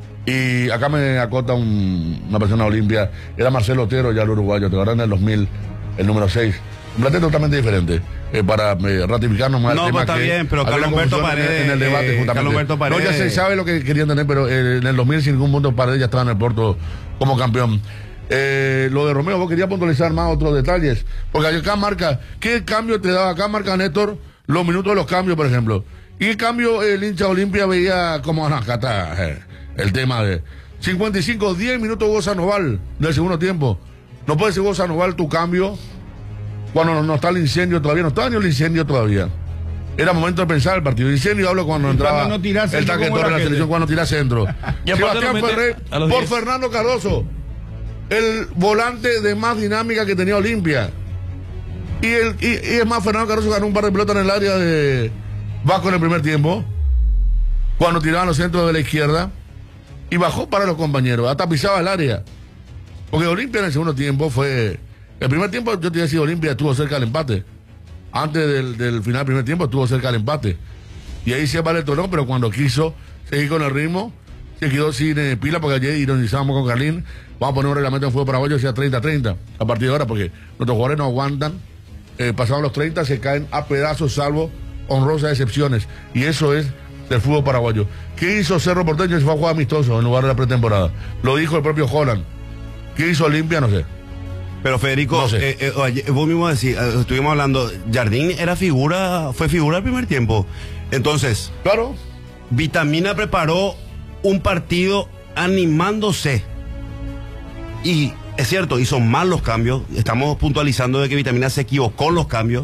Speaker 2: Y acá me acota un- una persona olimpia, era Marcelo Otero, ya el uruguayo, te acuerdas en el dos mil, el número seis. Un plantel totalmente diferente. Eh, para eh, ratificarnos más
Speaker 3: No,
Speaker 2: el tema
Speaker 3: pues está
Speaker 2: que
Speaker 3: bien, pero
Speaker 2: había
Speaker 3: Carlos
Speaker 2: una
Speaker 3: Humberto
Speaker 2: confusión en el- en el
Speaker 3: Paredes,
Speaker 2: debate,
Speaker 3: eh,
Speaker 2: justamente.
Speaker 3: Carlos Humberto
Speaker 2: No, ya se
Speaker 3: Paredes.
Speaker 2: sabe lo que querían tener, pero eh, en el dos mil, sin ningún punto, Paredes ya estaba en el Porto como campeón. Eh, lo de Romeo, vos querías puntualizar más otros detalles, porque acá marca, ¿qué cambio te daba? Acá marca Néstor los minutos de los cambios, por ejemplo. ¿Y qué cambio el hincha Olimpia veía como, no, acá está eh, el tema de cincuenta y cinco, diez minutos Hugo Sandoval del segundo tiempo? No puede ser Hugo Sandoval tu cambio cuando no, no está el incendio todavía, no está ni el incendio todavía. Era momento de pensar el partido. Incendio hablo cuando entraba
Speaker 1: cuando no tirás
Speaker 2: el
Speaker 1: centro,
Speaker 2: taque
Speaker 1: ¿cómo
Speaker 2: de
Speaker 1: era
Speaker 2: la
Speaker 1: aquel?
Speaker 2: selección, cuando tira centro.
Speaker 5: Y aparte
Speaker 2: Sebastián
Speaker 5: lo mete
Speaker 2: Ferrer
Speaker 5: a los
Speaker 2: por
Speaker 5: diez.
Speaker 2: Fernando Cardoso, el volante de más dinámica que tenía Olimpia. Y, el, y, y es más, Fernando Cardoso ganó un par de pelotas en el área de Vasco en el primer tiempo, cuando tiraban los centros de la izquierda, y bajó para los compañeros, hasta pisaba el área. Porque Olimpia en el segundo tiempo fue... El primer tiempo yo te iba a decir, Olimpia estuvo cerca del empate. Antes del, del final del primer tiempo estuvo cerca del empate. Y ahí se vale el torneo, pero cuando quiso seguir con el ritmo, se quedó sin eh, pila, porque ayer ironizábamos con Carlín, vamos a poner un reglamento en fútbol paraguayo que sea treinta treinta a partir de ahora, porque nuestros jugadores no aguantan, eh, pasados los treinta se caen a pedazos, salvo honrosas excepciones, y eso es del fútbol paraguayo. ¿Qué hizo Cerro Porteño? Se fue a jugar amistoso en lugar de la pretemporada. Lo dijo el propio Holland. ¿Qué hizo Olimpia? No sé.
Speaker 3: Pero Federico,
Speaker 2: No sé.
Speaker 3: eh, eh, oye, vos mismo decís, eh, estuvimos hablando, Jardín era figura, fue figura el primer tiempo. Entonces,
Speaker 2: Claro.
Speaker 3: Vitamina preparó un partido animándose. Y es cierto, hizo mal los cambios. Estamos puntualizando de que Vitamina se equivocó en los cambios.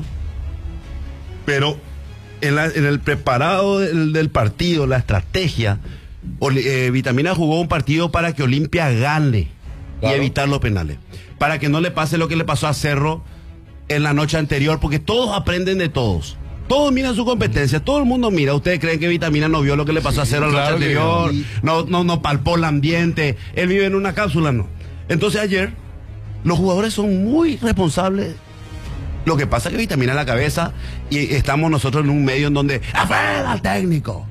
Speaker 3: Pero en, la- en el preparado del, del partido, la estrategia, Oli- eh, Vitamina jugó un partido para que Olimpia gane
Speaker 2: Claro.
Speaker 3: y evitar los penales. Para que no le pase lo que le pasó a Cerro en la noche anterior, porque todos aprenden de todos. Todos miran su competencia, todo el mundo mira. ¿Ustedes creen que Vitamina no vio lo que le pasó a Cero la noche
Speaker 2: Claro que
Speaker 3: anterior?
Speaker 2: no.
Speaker 3: No, no, no palpó el ambiente. Él vive en una cápsula, no. Entonces ayer, los jugadores son muy responsables. Lo que pasa es que Vitamina en la cabeza y estamos nosotros en un medio en donde ¡afuera al técnico!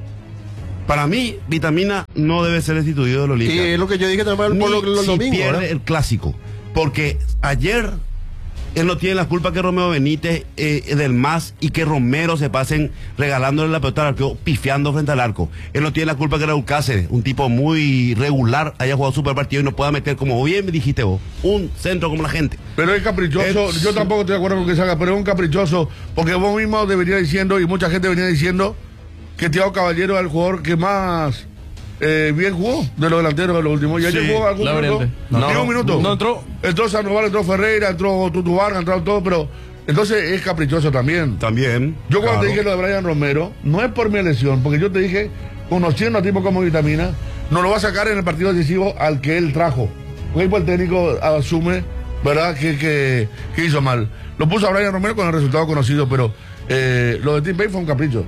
Speaker 3: Para mí, Vitamina no debe ser destituido de los
Speaker 4: Y
Speaker 3: Olimpia.
Speaker 4: es lo que yo dije también por
Speaker 3: Ni
Speaker 4: los, los
Speaker 3: si
Speaker 4: domingos.
Speaker 3: pierde
Speaker 4: ¿verdad?
Speaker 3: el clásico. Porque ayer él no tiene la culpa que Romeo Benítez eh, del M A S y que Romero se pasen regalándole la pelota al arquero, pifiando frente al arco. Él no tiene la culpa que Raúl Cáceres, un tipo muy regular, haya jugado super partido y no pueda meter, como bien me dijiste vos, un centro como la gente.
Speaker 2: Pero es caprichoso,
Speaker 3: Es-
Speaker 2: yo tampoco estoy de acuerdo con que se haga, pero es un caprichoso, porque vos mismo deberías diciendo, y mucha gente venía diciendo, que Thiago Caballero es el jugador que más eh, bien jugó de los delanteros de los últimos. ¿Y ayer
Speaker 5: Sí,
Speaker 2: jugó algún minuto?
Speaker 5: Laurente. No.
Speaker 2: ¿Ni un minuto?
Speaker 5: No entró.
Speaker 2: Entró Sandoval, entró Ferreira, entró Tutu Vargas, entró todo, pero entonces es caprichoso también.
Speaker 3: También.
Speaker 2: Yo cuando te
Speaker 3: claro.
Speaker 2: dije lo de Brian Romero, no es por mi elección, porque yo te dije, conociendo a tipo como Vitamina, no lo va a sacar en el partido decisivo al que él trajo. Porque pues el técnico asume, ¿verdad?, que, que, que hizo mal. Lo puso a Brian Romero con el resultado conocido, pero eh, lo de Tim Payne fue un capricho.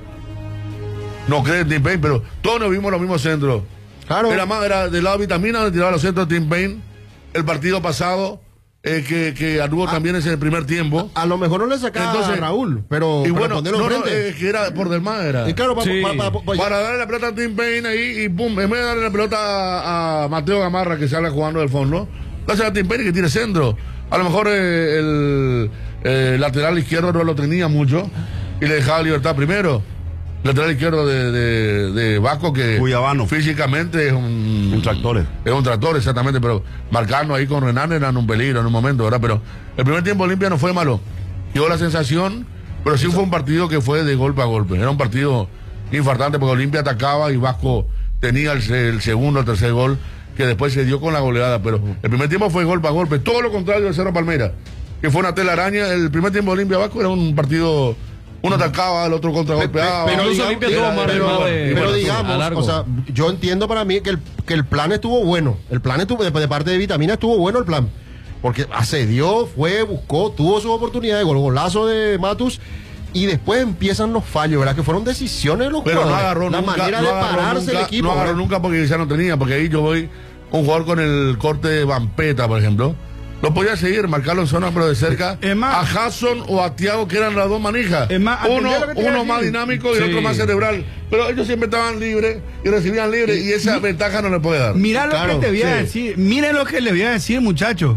Speaker 2: No cree Tim Payne, pero todos nos vimos los mismos centros.
Speaker 4: Claro.
Speaker 2: Era más, era del lado de Vitamina, donde tiraba los centros de Tim Payne. El partido pasado, eh, que, que anduvo también ese primer tiempo.
Speaker 4: A lo mejor no le sacaba
Speaker 2: Entonces-
Speaker 4: a Raúl, pero
Speaker 2: Y
Speaker 4: para
Speaker 2: bueno,
Speaker 4: ponerlo
Speaker 2: no, no,
Speaker 4: enfrente.
Speaker 2: eh, que era por del más era.
Speaker 4: Y claro, para,
Speaker 5: Sí.
Speaker 4: para- para- para-
Speaker 2: Para darle la pelota a Tim Payne ahí y pum, en vez de darle la pelota a, a Mateo Gamarra que sale jugando del fondo, dásela a Tim Payne que tiene centro. A lo mejor eh, el eh, lateral izquierdo no lo tenía mucho y le dejaba libertad primero. Lateral izquierdo de, de, de Vasco que
Speaker 3: Cuyabano.
Speaker 2: físicamente es un,
Speaker 3: Un tractor.
Speaker 2: es un tractor, exactamente, pero marcando ahí con Renan eran un peligro en un momento, ¿verdad? Pero el primer tiempo Olimpia no fue malo. Dio la sensación, pero sí fue un partido que fue de golpe a golpe. Era un partido infartante porque Olimpia atacaba y Vasco tenía el, se- el segundo, el tercer gol, que después se dio con la goleada. Pero el primer tiempo fue golpe a golpe. Todo lo contrario del Cerro Palmera, que fue una telaraña. El primer tiempo de Olimpia Vasco era un partido, uno atacaba, el otro contragolpeaba.
Speaker 4: Pero,
Speaker 5: Incluso
Speaker 4: digamos,
Speaker 5: Olimpia tuvo
Speaker 4: era-
Speaker 5: más
Speaker 4: pero-
Speaker 5: remate de-
Speaker 4: pero
Speaker 5: bueno, a
Speaker 4: digamos,
Speaker 5: largo.
Speaker 4: o sea, yo entiendo para mí que el, que el plan estuvo bueno. El plan estuvo, de, de parte de Vitamina estuvo bueno el plan. Porque asedió, fue, buscó, tuvo su oportunidad de gol, golazo de Matus. Y después empiezan los fallos, ¿verdad? Que fueron decisiones de los
Speaker 2: Pero no
Speaker 4: jugadores.
Speaker 2: agarró
Speaker 4: La
Speaker 2: nunca,
Speaker 4: manera
Speaker 2: no
Speaker 4: de
Speaker 2: agarró
Speaker 4: pararse
Speaker 2: nunca,
Speaker 4: el equipo.
Speaker 2: no agarró
Speaker 4: ¿verdad?
Speaker 2: nunca porque ya no tenía, porque ahí yo voy un jugador con el corte de Vampeta, por ejemplo. Lo podía seguir, marcarlo en zona, pero de cerca.
Speaker 1: Es más-
Speaker 2: a Hasson o a Thiago, que eran las dos manijas.
Speaker 1: Es más,
Speaker 2: uno
Speaker 1: ¿entendés lo que te iba a
Speaker 2: uno más
Speaker 1: decir?
Speaker 2: dinámico y el
Speaker 5: Sí.
Speaker 2: otro más cerebral. Pero ellos siempre estaban libres y recibían libres y esa ventaja no le puede dar.
Speaker 1: Mira lo
Speaker 4: Claro,
Speaker 1: que te voy a
Speaker 2: sí.
Speaker 1: decir. Miren lo que le voy a decir, muchachos.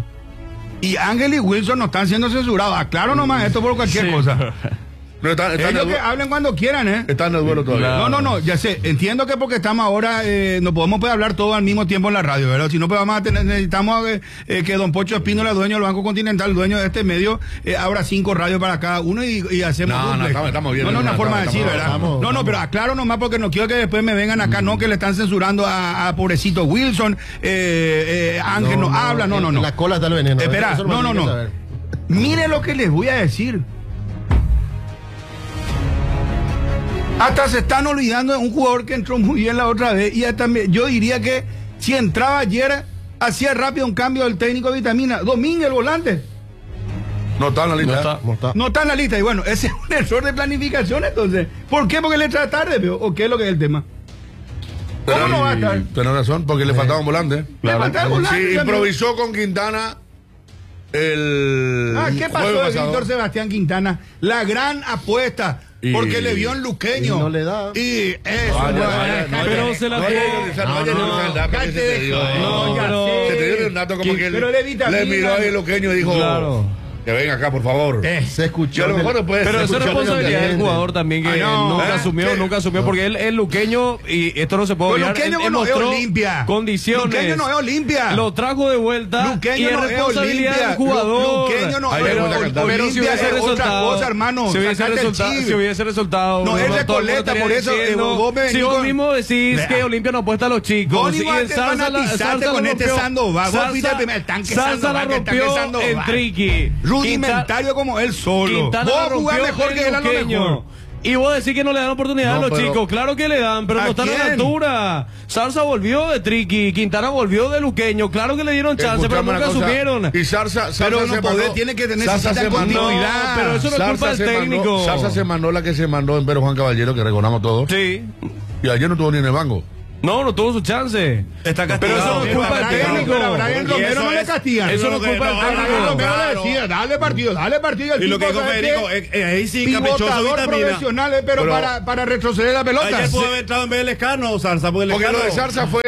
Speaker 1: Y Ángel y Wilson no están siendo censurados. Aclaro nomás esto por cualquier
Speaker 5: Sí.
Speaker 1: cosa.
Speaker 2: No, están, están, en
Speaker 1: Ellos
Speaker 2: el,
Speaker 1: que
Speaker 2: du-
Speaker 1: hablen cuando quieran, ¿eh?
Speaker 2: están en el duelo todavía.
Speaker 5: Claro.
Speaker 1: No, no, no, ya sé. Entiendo que porque estamos ahora, eh, no podemos pues, hablar todo al mismo tiempo en la radio, ¿verdad? Si no, pues vamos a tener, necesitamos eh, eh, que don Pocho Espínola, dueño del Banco Continental, dueño de este medio, eh, abra cinco radios para cada uno y, y hacemos.
Speaker 2: No, no,
Speaker 1: duplex.
Speaker 2: estamos- estamos bien,
Speaker 1: No, no,
Speaker 2: no,
Speaker 1: una
Speaker 2: no,
Speaker 1: forma de
Speaker 2: estamos-
Speaker 1: decir,
Speaker 2: estamos-
Speaker 1: ¿verdad?
Speaker 4: estamos-
Speaker 1: no, no, pero aclaro nomás porque no quiero que después me vengan acá, no, que le están censurando a, a pobrecito Wilson, eh, eh, Ángel no, habla, no, no,
Speaker 4: en
Speaker 1: no.
Speaker 4: La cola está el veneno.
Speaker 1: Espera,
Speaker 4: Eso
Speaker 1: no, no,
Speaker 4: hay que
Speaker 1: no.
Speaker 4: saber.
Speaker 1: Mire lo que les voy a decir. Hasta se están olvidando de un jugador que entró muy bien la otra vez. Y hasta me- yo diría que si entraba ayer, hacía rápido un cambio del técnico de Vitamina. Domínguez, el volante.
Speaker 2: No está en la lista.
Speaker 5: No está.
Speaker 4: ¿Cómo está?
Speaker 1: No está en la lista. Y bueno, ese es un error de planificación entonces. ¿Por qué? Porque le entra tarde, pero, ¿o qué es lo que es el tema? ¿Cómo
Speaker 2: Tenés-
Speaker 1: no va a estar?
Speaker 2: tenés razón, porque le faltaba un volante.
Speaker 1: Le faltaba el volante,
Speaker 2: Sí,
Speaker 1: también.
Speaker 2: improvisó con Quintana el.
Speaker 1: Ah, ¿qué pasó
Speaker 2: jueves
Speaker 1: de
Speaker 2: pasado.
Speaker 1: Víctor Sebastián Quintana? La gran apuesta.
Speaker 2: Y-
Speaker 1: Porque le vio en Luqueño.
Speaker 4: Y no le da.
Speaker 1: Y eso.
Speaker 2: Vaya,
Speaker 1: bueno,
Speaker 2: vaya,
Speaker 1: cállate.
Speaker 5: pero se la
Speaker 2: No,
Speaker 5: jugó.
Speaker 2: no, no, no,
Speaker 5: No,
Speaker 2: no,
Speaker 5: no,
Speaker 2: no,
Speaker 1: cállate
Speaker 2: se te
Speaker 1: de
Speaker 2: dio,
Speaker 1: eso.
Speaker 2: no,
Speaker 1: No, ya
Speaker 5: pero-
Speaker 1: sé.
Speaker 2: Se te dio el dato como que
Speaker 1: Pero
Speaker 2: le,
Speaker 1: de vitamina.
Speaker 2: le miró ahí el luqueño y dijo
Speaker 5: Claro.
Speaker 2: que venga acá, por favor.
Speaker 1: Eh,
Speaker 4: Se
Speaker 2: Y
Speaker 4: escuchó.
Speaker 2: a lo
Speaker 4: en el-
Speaker 2: mejor después
Speaker 5: Pero
Speaker 2: se
Speaker 5: eso es
Speaker 2: escuchó
Speaker 5: responsabilidad del
Speaker 4: ambiente.
Speaker 5: jugador también, que
Speaker 1: Ah, no.
Speaker 5: nunca
Speaker 2: Ah,
Speaker 5: asumió,
Speaker 2: ¿qué?
Speaker 5: nunca asumió, porque él es luqueño y esto no se puede
Speaker 1: Pero
Speaker 5: olvidar.
Speaker 1: Luqueño
Speaker 5: Él- él
Speaker 1: no es
Speaker 5: mostró
Speaker 1: Olimpia.
Speaker 5: condiciones.
Speaker 1: Luqueño no es Olimpia.
Speaker 5: Lo trajo de vuelta
Speaker 1: Luqueño
Speaker 5: y es
Speaker 1: no es
Speaker 5: responsabilidad
Speaker 1: Olimpia.
Speaker 5: del jugador.
Speaker 1: Lu- Luqueño no
Speaker 2: Ahí
Speaker 1: es
Speaker 2: le
Speaker 5: pero,
Speaker 2: voy a cantar.
Speaker 5: pero si
Speaker 1: Olimpia
Speaker 5: hubiese
Speaker 1: es otra
Speaker 5: resultado,
Speaker 1: cosa, hermano.
Speaker 5: si hubiese
Speaker 1: Sacate el
Speaker 5: resultado,
Speaker 1: chip.
Speaker 5: si hubiese resultado,
Speaker 1: No, es
Speaker 5: todo el mundo
Speaker 1: Recoleta,
Speaker 5: estaría
Speaker 1: por eso, eh,
Speaker 5: diciendo,
Speaker 1: vos me
Speaker 5: si
Speaker 1: venís
Speaker 5: vos
Speaker 1: con-
Speaker 5: mismo decís
Speaker 1: Vea.
Speaker 5: que Olimpia no apuesta a los chicos,
Speaker 1: Vos ni
Speaker 5: y
Speaker 1: vas
Speaker 5: el
Speaker 1: a
Speaker 5: Salsa la-
Speaker 1: fanatizarte
Speaker 5: Salsa
Speaker 1: con
Speaker 5: la
Speaker 1: este
Speaker 5: rompió.
Speaker 1: Sandoval. Vos fuiste el primer
Speaker 5: Salsa,
Speaker 1: tanque
Speaker 5: Salsa la
Speaker 1: Sandoval, que el tanque
Speaker 5: rompió
Speaker 1: Sandoval.
Speaker 5: en Triqui.
Speaker 1: Rudimentario como él solo.
Speaker 5: Quintana la
Speaker 1: Vos jugás
Speaker 5: rompió
Speaker 1: mejor
Speaker 5: en
Speaker 1: que él a lo
Speaker 5: Luqueño.
Speaker 1: mejor.
Speaker 5: Y vos decís que no le dan oportunidad
Speaker 2: No,
Speaker 5: a los
Speaker 2: pero-
Speaker 5: chicos. Claro que le dan, pero
Speaker 1: ¿A
Speaker 5: no están a la
Speaker 1: quién?
Speaker 5: altura. Zarza volvió de Triqui, Quintana volvió de Luqueño. Claro que le dieron chance, pero
Speaker 2: Escuchame una
Speaker 5: nunca
Speaker 2: cosa,
Speaker 5: supieron.
Speaker 2: Y Zarza, Zarza
Speaker 1: Pero no
Speaker 2: se
Speaker 1: podés,
Speaker 2: mandó-
Speaker 1: tiene que tener-
Speaker 2: Zarza
Speaker 1: necesita
Speaker 2: se mandó-
Speaker 1: continuidad.
Speaker 5: No, pero eso no es
Speaker 2: Zarza
Speaker 5: culpa del
Speaker 2: se mandó-
Speaker 5: técnico.
Speaker 2: Zarza se mandó la que se mandó en Pedro Juan Caballero, que recordamos todos.
Speaker 5: Sí.
Speaker 2: Y ayer no tuvo ni en el banco.
Speaker 5: No, no tuvo su chance.
Speaker 3: Está castigado.
Speaker 5: Pero eso no es culpa del
Speaker 1: Brian-
Speaker 5: técnico.
Speaker 1: pero a Brian
Speaker 3: Y
Speaker 1: Romero
Speaker 3: eso
Speaker 1: no le
Speaker 3: es-
Speaker 1: castigan.
Speaker 5: Eso no es culpa del
Speaker 3: no,
Speaker 1: A Brian
Speaker 5: técnico.
Speaker 1: Romero le
Speaker 3: claro.
Speaker 1: decía, dale partido, dale partido. El
Speaker 3: Y lo que
Speaker 1: tipo,
Speaker 3: dijo
Speaker 1: ¿sabe
Speaker 3: Federico,
Speaker 1: qué?
Speaker 3: eh, eh, ahí sí, caprichoso
Speaker 1: Pivotador
Speaker 3: Vitamina.
Speaker 1: profesional, eh, pero,
Speaker 2: Pero-
Speaker 1: para, para retroceder la pelota.
Speaker 3: Ayer pudo
Speaker 1: Sí.
Speaker 3: haber entrado en vez del Escano, Zarza, porque el
Speaker 2: Porque lo de
Speaker 3: Escano-
Speaker 2: Zarza fue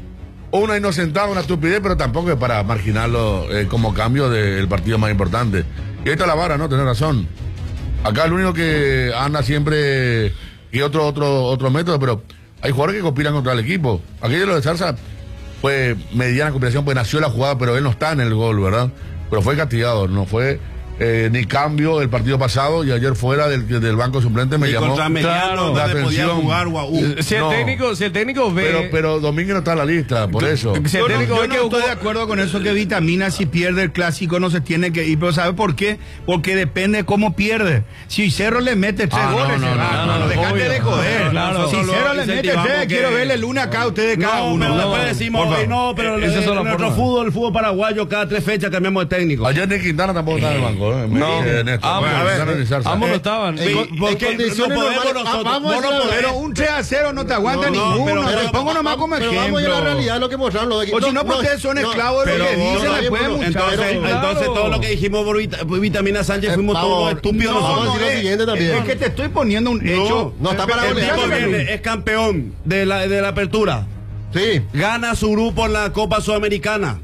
Speaker 2: una inocentada, una estupidez, pero tampoco es para marginarlo eh, como cambio del partido más importante. Y ahí está la vara, ¿no? Tenés razón. Acá el único que anda siempre y otro otro otro método, pero hay jugadores que conspiran contra el equipo. Aquello lo de Zarza fue mediana conspiración, pues nació la jugada, pero él no está en el gol, ¿verdad? Pero fue castigado, no fue eh, ni cambio del partido pasado y ayer fuera del, del banco suplente me
Speaker 3: y
Speaker 2: llamó
Speaker 3: contra Mediano,
Speaker 2: la
Speaker 3: donde podía
Speaker 2: atención.
Speaker 3: jugar Guau.
Speaker 5: Si el
Speaker 2: No.
Speaker 5: técnico, si el técnico ve.
Speaker 2: Pero, pero Domínguez no está en la lista, por eso.
Speaker 5: Si el
Speaker 1: Yo no,
Speaker 5: técnico
Speaker 1: yo
Speaker 5: ve
Speaker 1: no
Speaker 5: que
Speaker 1: estoy
Speaker 5: jugó-
Speaker 1: de acuerdo con eso que Vitamina si pierde el clásico no se tiene que ir, pero ¿sabe por qué? Porque depende cómo pierde. Si Cerro le mete tres
Speaker 2: Ah, no,
Speaker 1: goles,
Speaker 2: no,
Speaker 1: se
Speaker 2: no,
Speaker 1: va.
Speaker 2: no,
Speaker 1: No,
Speaker 2: no,
Speaker 1: dejate
Speaker 5: obvio.
Speaker 1: de joder.
Speaker 5: Claro,
Speaker 1: si
Speaker 5: solo
Speaker 1: Cerro le mete
Speaker 3: incentivamos
Speaker 1: tres,
Speaker 3: que-
Speaker 1: quiero verle el una acá a ustedes cada
Speaker 3: No,
Speaker 1: uno.
Speaker 3: pero
Speaker 1: No.
Speaker 3: después decimos,
Speaker 1: Por
Speaker 3: "Oye,
Speaker 1: favor.
Speaker 3: no, pero
Speaker 5: Esa es
Speaker 3: en
Speaker 5: la
Speaker 3: nuestro
Speaker 5: forma.
Speaker 3: fútbol, el fútbol paraguayo, cada tres fechas cambiamos de técnico.
Speaker 2: Ayer ni Quintana tampoco está en el banco, ¿eh? Me
Speaker 5: No.
Speaker 2: dice Néstor.
Speaker 5: Ah,
Speaker 2: Bueno,
Speaker 5: a ver,
Speaker 2: Quintana ni Zarza.
Speaker 5: ambos no
Speaker 2: Eh,
Speaker 5: estaban.
Speaker 4: en
Speaker 5: Sí.
Speaker 4: con-
Speaker 3: Es
Speaker 4: en
Speaker 3: que
Speaker 4: condiciones
Speaker 3: no podemos
Speaker 4: normales-
Speaker 3: nosotros,
Speaker 4: ah, vamos a
Speaker 3: vos no
Speaker 4: decir la
Speaker 3: podés.
Speaker 1: Pero un tres a cero no te aguanta
Speaker 3: No, no,
Speaker 1: ninguno.
Speaker 3: pero-
Speaker 1: te pongo nomás como
Speaker 4: pero
Speaker 1: ejemplo.
Speaker 4: vamos a la realidad, lo que mostraron los equipos.
Speaker 1: O si no, porque ustedes son esclavos de lo
Speaker 3: pero
Speaker 1: que
Speaker 3: vos-
Speaker 1: dicen,
Speaker 3: no,
Speaker 1: después,
Speaker 4: pero-
Speaker 1: muchachos.
Speaker 3: Entonces,
Speaker 4: Claro.
Speaker 3: entonces todo lo que dijimos por Vita- por Vitamina Sánchez
Speaker 4: Eh,
Speaker 3: fuimos
Speaker 4: vamos,
Speaker 3: todos estúpidos
Speaker 4: no,
Speaker 3: nosotros.
Speaker 4: vamos a decir lo
Speaker 1: es-
Speaker 4: siguiente también.
Speaker 1: Es que te estoy poniendo un hecho.
Speaker 4: no está para
Speaker 3: El
Speaker 4: golear,
Speaker 3: tipo
Speaker 4: Carlos.
Speaker 3: viene, es campeón de la, de la apertura.
Speaker 4: Sí.
Speaker 3: Gana su grupo en la Copa Sudamericana.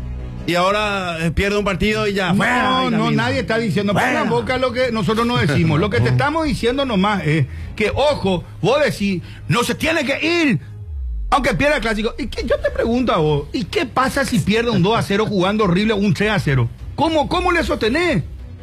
Speaker 3: Y ahora eh, pierde un partido y ya. fuera,
Speaker 1: No, no,
Speaker 3: Vitamina.
Speaker 1: nadie está diciendo. Pongan
Speaker 3: Fuera.
Speaker 1: boca lo que nosotros no decimos. Lo que te estamos diciendo nomás es que, ojo, vos decís, no se tiene que ir, aunque pierda el clásico. Y que yo te pregunto a vos, ¿y qué pasa si pierde un dos a cero jugando horrible o un tres a cero? ¿Cómo, cómo le sostenés?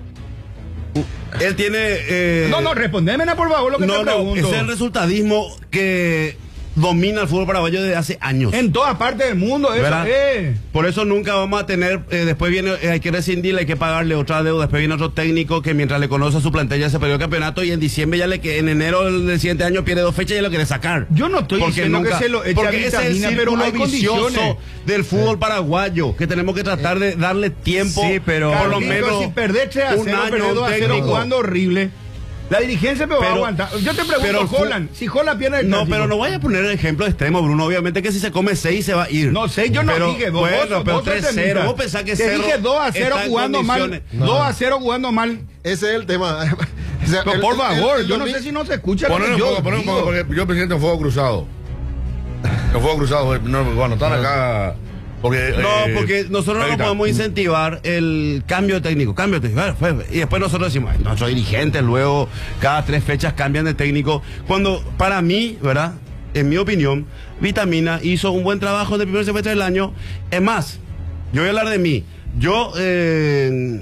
Speaker 3: Él tiene. eh,
Speaker 1: No, no, respondeme por favor lo que
Speaker 3: no,
Speaker 1: te
Speaker 3: no,
Speaker 1: pregunto.
Speaker 3: es el resultadismo que domina el fútbol paraguayo desde hace años.
Speaker 1: En todas partes del mundo, eso
Speaker 3: ¿Verdad?
Speaker 1: es.
Speaker 3: Por eso nunca vamos a tener, eh, después viene, eh, hay que rescindirle, hay que pagarle otra deuda, después viene otro técnico que mientras le conoce a su plantilla se perdió el campeonato y en diciembre ya le que en enero del, del siguiente año pierde dos fechas y ya lo quiere sacar.
Speaker 1: Yo no estoy diciendo que se lo eche a
Speaker 3: porque ese es el
Speaker 1: Vitamina, pero
Speaker 3: círculo
Speaker 1: hay
Speaker 3: vicioso
Speaker 1: condiciones.
Speaker 3: del fútbol paraguayo, que tenemos que tratar de darle tiempo,
Speaker 5: Sí, pero-
Speaker 3: por lo
Speaker 1: Carlito,
Speaker 3: menos
Speaker 1: si perdés tres a
Speaker 3: un
Speaker 1: cero,
Speaker 3: año
Speaker 1: perdés dos a cero
Speaker 3: técnico.
Speaker 1: jugando horrible. La dirigencia me va a
Speaker 3: Pero-
Speaker 1: aguantar. Yo te pregunto,
Speaker 3: pero el fu-
Speaker 1: Holland, si Holland pierde el
Speaker 3: No,
Speaker 1: clásico.
Speaker 3: pero no vaya a poner el ejemplo extremo, Bruno. Obviamente que si se come seis se va a ir.
Speaker 1: No sé, yo no
Speaker 3: Pero,
Speaker 1: dije. Vos,
Speaker 3: bueno,
Speaker 1: vos,
Speaker 3: pero
Speaker 1: vos sos
Speaker 3: tres cero.
Speaker 1: extremista.
Speaker 3: Vos pensás que
Speaker 1: Te
Speaker 3: Cerro
Speaker 1: dije dos a cero
Speaker 3: está en
Speaker 1: jugando mal.
Speaker 3: condiciones.
Speaker 1: dos a cero jugando mal.
Speaker 4: Ese es el tema. O sea,
Speaker 1: Pero
Speaker 4: el-
Speaker 1: por
Speaker 4: el-
Speaker 1: favor,
Speaker 4: el
Speaker 1: yo no
Speaker 4: domi-
Speaker 1: sé si no se escucha lo
Speaker 2: Poner
Speaker 1: que
Speaker 2: un
Speaker 1: yo
Speaker 2: poco, poner un
Speaker 1: digo.
Speaker 2: poco, porque yo presidente en fuego cruzado. En fuego cruzado, no, bueno, están acá. Porque,
Speaker 3: No,
Speaker 2: eh,
Speaker 3: porque nosotros
Speaker 2: ahí
Speaker 3: no
Speaker 2: está.
Speaker 3: podemos incentivar el cambio de técnico, cambio de técnico. Bueno, fue- Y después nosotros decimos, "Ay, nuestros dirigentes luego cada tres fechas cambian de técnico. Cuando para mí, ¿verdad? En mi opinión, Vitamina hizo un buen trabajo en el primer semestre del año. Es más, yo voy a hablar de mí. Yo eh,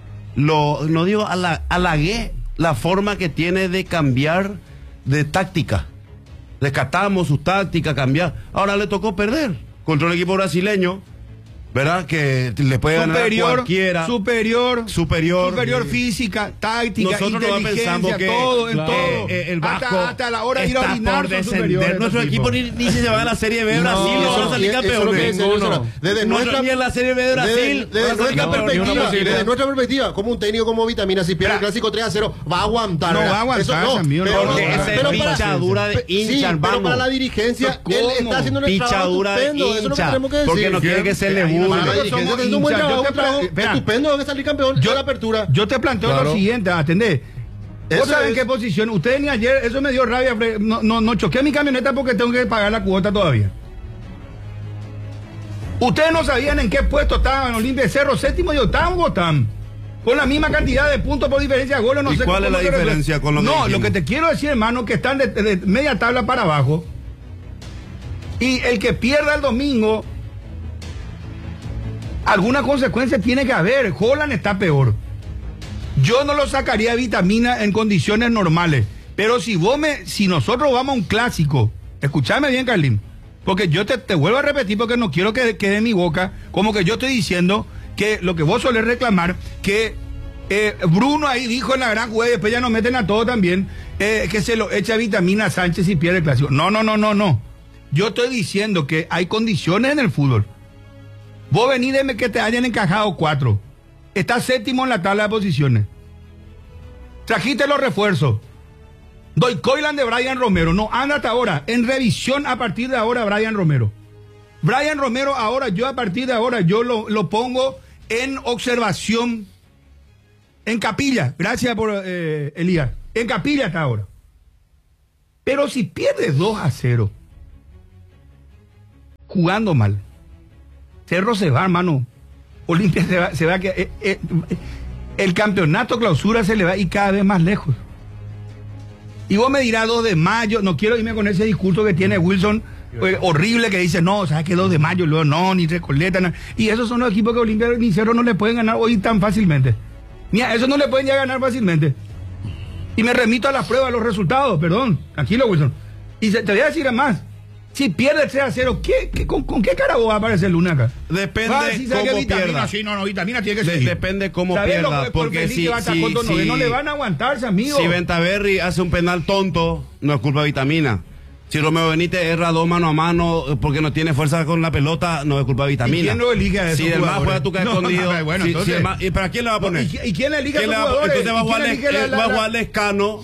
Speaker 3: lo, no digo, hala- halagué la forma que tiene de cambiar de táctica. Rescatamos su táctica, cambiar. Ahora le tocó perder contra un equipo brasileño, ¿verdad? Que le puede ganar a
Speaker 1: Superior,
Speaker 3: cualquiera.
Speaker 1: superior,
Speaker 3: superior.
Speaker 1: superior física, táctica,
Speaker 3: Nosotros no
Speaker 1: inteligencia,
Speaker 3: pensamos que
Speaker 1: todo, en
Speaker 3: claro,
Speaker 1: todo.
Speaker 3: eh, el Vasco
Speaker 1: hasta, hasta la hora de ir a
Speaker 3: está
Speaker 1: orinar
Speaker 3: por
Speaker 1: son
Speaker 3: descender.
Speaker 1: superiores
Speaker 3: Nuestro
Speaker 1: estos
Speaker 3: equipo
Speaker 1: tipos.
Speaker 3: ni, ni si se va a la Serie B de
Speaker 1: No,
Speaker 3: Brasil, no
Speaker 1: eso-
Speaker 3: van a salir
Speaker 4: eso es lo que
Speaker 3: campeones.
Speaker 4: dice Luciano. Desde
Speaker 3: No,
Speaker 4: nuestra
Speaker 3: ni en la Serie B de Brasil.
Speaker 4: Desde,
Speaker 3: van a
Speaker 4: desde
Speaker 3: salir
Speaker 4: nuestra
Speaker 5: campeones, ni una
Speaker 4: perspectiva,
Speaker 5: posibilidad.
Speaker 4: desde nuestra perspectiva, como un técnico como Vitamina, si pierde el
Speaker 1: Mira.
Speaker 4: clásico tres a cero, va a aguantar.
Speaker 1: No
Speaker 4: ¿verdad?
Speaker 1: va a aguantar, Samir, no
Speaker 4: pero
Speaker 1: va a
Speaker 4: no,
Speaker 1: aguantar.
Speaker 3: Esa es
Speaker 4: pero para-
Speaker 3: pichadura de
Speaker 4: pe- sí,
Speaker 3: hincha,
Speaker 4: pero
Speaker 3: vamos.
Speaker 4: para la dirigencia,
Speaker 1: ¿Cómo?
Speaker 4: él está haciendo el trabajo
Speaker 3: Pichadura de
Speaker 4: estupendo, eso es lo que
Speaker 3: hincha.
Speaker 4: tenemos que decir.
Speaker 3: Porque no quiere que se le
Speaker 1: Ahí
Speaker 3: burle.
Speaker 4: Para la
Speaker 1: Nosotros
Speaker 4: dirigencia
Speaker 1: somos
Speaker 4: está haciendo un buen
Speaker 1: hinchas.
Speaker 4: trabajo,
Speaker 1: Yo
Speaker 4: un
Speaker 1: te
Speaker 4: trabajo
Speaker 1: pre- espera.
Speaker 4: estupendo de salir campeón
Speaker 1: Yo-
Speaker 4: de la apertura.
Speaker 1: Yo te planteo
Speaker 2: Claro.
Speaker 1: lo siguiente, atendé. ¿Vos
Speaker 4: Eso
Speaker 1: saben
Speaker 4: es.
Speaker 1: qué posición? Ustedes ni ayer, eso me dio rabia, Fre- no, no, no choqué mi camioneta porque tengo que pagar la cuota todavía. Ustedes no sabían en qué puesto estaban Olimpia de Cerro, séptimo y octavo están. Con la misma cantidad de puntos por diferencia de goles, no
Speaker 3: ¿Y
Speaker 1: sé
Speaker 3: cuál
Speaker 1: cómo
Speaker 3: es la
Speaker 1: se resuelve.
Speaker 3: diferencia con lo que
Speaker 1: No,
Speaker 3: dijimos?
Speaker 1: lo que te quiero decir, hermano, que están de, de media tabla para abajo. Y el que pierda el domingo, alguna consecuencia tiene que haber. Holland está peor. Yo no lo sacaría de Vitamina en condiciones normales. Pero si vos me, si nosotros vamos a un clásico, escúchame bien, Carlín, porque yo te, te vuelvo a repetir porque no quiero que quede en mi boca como que yo estoy diciendo que lo que vos solés reclamar, que eh, Bruno ahí dijo en la gran jugada y después ya nos meten a todos también, eh, que se lo echa vitamina a Sánchez y pierde el clásico. No, no, no, no, no. Yo estoy diciendo que hay condiciones en el fútbol. Vos venís de que te hayan encajado cuatro. Estás séptimo en la tabla de posiciones. Trajiste los refuerzos. Doy Coilan de Brian Romero. No, anda hasta ahora. En revisión a partir de ahora, Brian Romero. Brian Romero, ahora, yo a partir de ahora, yo lo, lo pongo en observación. En capilla. Gracias por eh, Elías. En capilla hasta ahora. Pero si pierdes dos a cero, jugando mal, Cerro se va, hermano. Olimpia se va, se va a que eh, eh, el campeonato clausura se le va a ir cada vez más lejos. Y vos me dirás dos de mayo, no quiero irme con ese discurso que tiene Wilson, eh, horrible, que dice, no, ¿sabes qué? dos de mayo, luego no, ni Recoleta, no. Y esos son los equipos que Olimpia ni Cerro no le pueden ganar hoy tan fácilmente. Ni a esos no le pueden ya ganar fácilmente. Y me remito a las pruebas, a los resultados, perdón, tranquilo, Wilson. Y se, te voy a decir más. Si pierde tres a cero, ¿qué, qué, con, ¿con qué cara vos va a aparecer Luna acá?
Speaker 3: Depende
Speaker 1: ah, si
Speaker 3: cómo
Speaker 1: vitamina,
Speaker 3: pierda.
Speaker 1: Sí, no, no, vitamina tiene que
Speaker 3: De,
Speaker 1: ser.
Speaker 3: depende cómo pierda, porque si, si,
Speaker 1: no,
Speaker 3: si,
Speaker 1: no le van a aguantarse, amigo.
Speaker 3: Si Ventaverri hace un penal tonto, no es culpa de Vitamina. Si Romeo Benítez erra dos mano a mano porque no tiene fuerza con la pelota, no es culpa de Vitamina.
Speaker 1: ¿Y quién lo elige a esos
Speaker 3: Si el más
Speaker 1: jugadores?
Speaker 3: juega tú caes
Speaker 1: No,
Speaker 3: escondido.
Speaker 1: no, bueno,
Speaker 3: si,
Speaker 1: entonces-
Speaker 3: si el más- ¿y para quién le va a poner?
Speaker 1: ¿Y, y quién elige a
Speaker 3: ¿Quién
Speaker 1: esos
Speaker 3: le va-
Speaker 1: jugadores?
Speaker 3: Entonces va a
Speaker 1: ¿Y quién
Speaker 3: jugar,
Speaker 1: elige la-
Speaker 3: eh,
Speaker 1: la-
Speaker 3: va a
Speaker 1: la-
Speaker 3: jugar Lescano,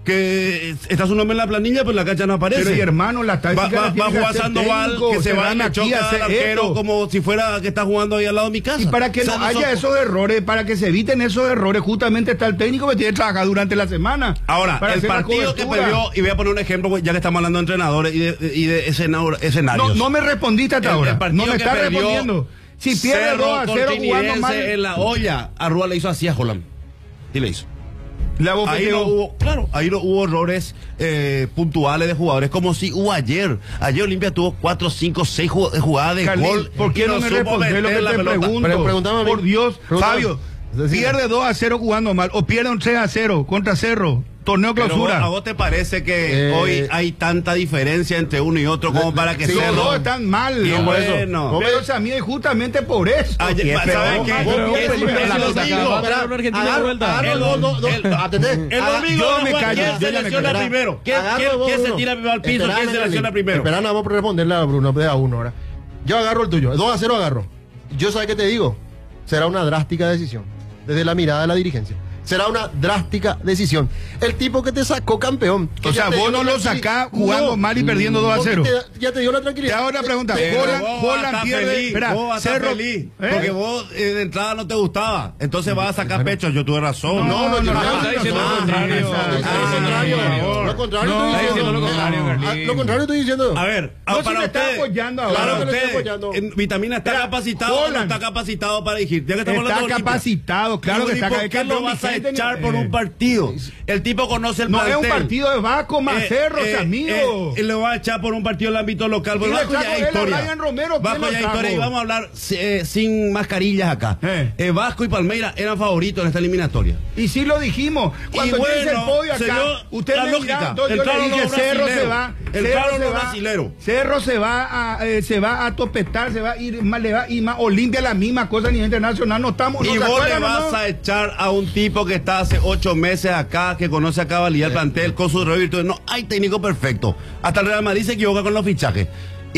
Speaker 3: que está su nombre en la planilla, pero en la cancha no aparece.
Speaker 1: Pero, y hermano, la táctica
Speaker 3: Va,
Speaker 1: la
Speaker 3: va,
Speaker 1: tiene
Speaker 3: va a
Speaker 1: que
Speaker 3: jugar
Speaker 1: hacer
Speaker 3: Sandoval,
Speaker 1: técnico,
Speaker 3: que se
Speaker 1: se
Speaker 3: va
Speaker 1: van
Speaker 3: a
Speaker 1: aquí
Speaker 3: chocar
Speaker 1: a hacer
Speaker 3: al arquero
Speaker 1: esto.
Speaker 3: como si fuera que está jugando ahí al lado de mi casa.
Speaker 1: Y para que
Speaker 3: O sea,
Speaker 1: no haya
Speaker 3: son-
Speaker 1: esos errores, para que se eviten esos errores, justamente está el técnico que tiene que trabajar durante la semana.
Speaker 3: Ahora,
Speaker 1: para
Speaker 3: el
Speaker 1: hacer la
Speaker 3: partido que
Speaker 1: cobertura.
Speaker 3: perdió, y voy a poner un ejemplo, ya que estamos hablando de entrenadores y de, y de escena- escenarios.
Speaker 1: No, no me respondiste hasta
Speaker 3: El-
Speaker 1: ahora.
Speaker 3: el partido
Speaker 1: No me
Speaker 3: que
Speaker 1: estás
Speaker 3: perdió
Speaker 1: respondiendo. Si pierde
Speaker 3: Cerro
Speaker 1: dos a cero jugando
Speaker 3: Cortinidense
Speaker 1: mal,
Speaker 3: en la olla, Arrua le hizo así a Holland. Sí le hizo.
Speaker 1: la
Speaker 3: Ahí
Speaker 1: bofeteó.
Speaker 3: no hubo, claro, ahí no hubo errores eh, puntuales de jugadores como si hubo ayer. Ayer Olimpia tuvo cuatro, cinco, seis jugadas de
Speaker 1: Carlín,
Speaker 3: gol.
Speaker 1: ¿por qué
Speaker 3: y
Speaker 1: no me
Speaker 3: supo
Speaker 1: respondes lo que
Speaker 3: meter la
Speaker 1: te
Speaker 3: pelota.
Speaker 1: pregunto?
Speaker 4: Pero pregúntame a mí.
Speaker 1: Por Dios,
Speaker 4: Pregúntame.
Speaker 1: Fabio,
Speaker 4: Es decir,
Speaker 1: pierde dos a cero jugando mal o pierde un tres a cero contra Cerro, torneo
Speaker 3: Pero vos-
Speaker 1: clausura.
Speaker 3: ¿A vos te parece que
Speaker 4: Eh,
Speaker 3: hoy hay tanta diferencia entre uno y otro como
Speaker 4: le-
Speaker 3: para que
Speaker 4: sí,
Speaker 1: Los
Speaker 3: sea
Speaker 1: dos están mal.
Speaker 3: Y
Speaker 1: no, por eso.
Speaker 3: bueno.
Speaker 1: Pero también justamente por eso.
Speaker 3: Ayer,
Speaker 5: Y es
Speaker 3: ¿saben
Speaker 5: peor.
Speaker 3: qué?
Speaker 5: Pero
Speaker 3: Vos
Speaker 5: vos
Speaker 3: piensas-
Speaker 5: primero
Speaker 3: la
Speaker 5: se lo
Speaker 3: cosa-
Speaker 5: sacaba.
Speaker 3: digo,
Speaker 5: Va a ganar una Argentina de
Speaker 4: agarro-
Speaker 5: vuelta.
Speaker 4: agarro
Speaker 3: El-
Speaker 4: dos, dos, dos,
Speaker 3: el-
Speaker 4: atendé.
Speaker 3: El
Speaker 4: Aga-
Speaker 3: domingo
Speaker 1: yo me
Speaker 3: ¿quién
Speaker 1: callo, yo ya me
Speaker 3: selecciona
Speaker 1: callo.
Speaker 3: primero? ¿Quién,
Speaker 4: Agarro
Speaker 3: quién-
Speaker 4: dos,
Speaker 3: quién se
Speaker 4: uno.
Speaker 3: tira al piso?
Speaker 4: Esperame,
Speaker 3: ¿Quién selecciona
Speaker 4: Carlín.
Speaker 3: primero?
Speaker 4: Esperá, no vamos a responderle a Bruno de a uno ahora. Yo agarro el tuyo. dos a cero agarro. Yo sabes qué te digo. Será una drástica decisión. Desde la mirada de la dirigencia. Será una drástica decisión. El tipo que te sacó campeón. que
Speaker 1: O
Speaker 4: ya
Speaker 1: sea,
Speaker 4: te
Speaker 1: vos
Speaker 4: dio
Speaker 1: no
Speaker 4: la
Speaker 1: lo
Speaker 4: tranquili-
Speaker 1: sacás jugando
Speaker 4: No,
Speaker 1: mal y perdiendo dos a
Speaker 4: porque
Speaker 1: cero.
Speaker 4: te- ya te dio la
Speaker 1: Te
Speaker 4: tranquilidad.
Speaker 1: hago una pregunta.
Speaker 3: Pero
Speaker 1: Holland,
Speaker 3: vos vas a
Speaker 1: Holland
Speaker 3: estar
Speaker 1: pierde.
Speaker 3: feliz,
Speaker 1: Espera,
Speaker 3: vos vas a estar
Speaker 1: Cerro.
Speaker 3: feliz,
Speaker 1: ¿Eh?
Speaker 3: porque vos eh, de entrada no te gustaba. Entonces vas a sacar pecho. Yo tuve razón.
Speaker 4: No, no, no, no,
Speaker 5: está diciendo lo contrario.
Speaker 4: Lo
Speaker 5: Ah,
Speaker 4: contrario.
Speaker 5: por favor.
Speaker 4: Lo contrario
Speaker 1: No,
Speaker 4: estoy
Speaker 1: está
Speaker 4: diciendo.
Speaker 5: diciendo lo contrario,
Speaker 4: Ah,
Speaker 5: Carlín.
Speaker 4: Lo contrario estoy diciendo.
Speaker 3: A ver,
Speaker 1: No,
Speaker 3: ah,
Speaker 1: si
Speaker 3: para
Speaker 1: me está
Speaker 3: ustedes,
Speaker 1: apoyando ahora.
Speaker 3: para
Speaker 4: Claro que lo estoy
Speaker 3: ustedes,
Speaker 4: apoyando.
Speaker 3: en- Vitamina está
Speaker 4: Mira,
Speaker 3: capacitado o no
Speaker 1: Holland.
Speaker 3: está capacitado para dirigir. Ya que estamos
Speaker 1: Está
Speaker 3: hablando de Olimpia.
Speaker 1: capacitado, claro que
Speaker 3: ¿Y
Speaker 1: está
Speaker 3: por
Speaker 1: capacitado.
Speaker 3: qué lo vas a
Speaker 1: Vigente,
Speaker 3: echar por
Speaker 1: eh.
Speaker 3: un partido? El tipo conoce el
Speaker 1: No es
Speaker 3: plantel.
Speaker 1: un partido de Vasco más
Speaker 3: Eh,
Speaker 1: Cerro,
Speaker 3: eh,
Speaker 1: amigo.
Speaker 3: eh, lo va a echar por un partido del ámbito local.
Speaker 1: Y
Speaker 3: Porque
Speaker 1: le
Speaker 3: Vasco ya
Speaker 1: trajo
Speaker 3: es
Speaker 1: él a
Speaker 3: historia.
Speaker 1: Brian Romero, ¿quién
Speaker 3: Vasco
Speaker 1: lo
Speaker 3: ya es
Speaker 1: trajo?
Speaker 3: historia. Y vamos a hablar eh, sin mascarillas acá.
Speaker 1: Eh.
Speaker 3: Eh, Vasco y Palmeiras eran favoritos en esta eliminatoria.
Speaker 1: Y sí lo dijimos. Cuando
Speaker 3: Y
Speaker 1: yo hice el
Speaker 3: bueno,
Speaker 1: podio acá,
Speaker 3: señor,
Speaker 1: usted
Speaker 3: la
Speaker 1: me
Speaker 3: lógica,
Speaker 1: miraba, entonces yo
Speaker 3: entraron
Speaker 1: le dije,
Speaker 3: los
Speaker 1: Cerro se
Speaker 3: brasileros,
Speaker 1: va,
Speaker 3: entraron
Speaker 1: Cerro
Speaker 3: los
Speaker 1: se va,
Speaker 3: brasileros.
Speaker 1: Cerro se va a, eh, se va a topetar, se va a ir más, le va a ir más, Olimpia la misma cosa a nivel internacional, no estamos, no
Speaker 3: Y
Speaker 1: se
Speaker 3: vos le
Speaker 1: acuerdan, ¿o
Speaker 3: vas
Speaker 1: no?
Speaker 3: a echar a un tipo que está hace ocho meses acá, que conoce a cabalidad el plantel, con su error virtud. No hay técnico perfecto. Hasta el Real Madrid se equivoca con los fichajes.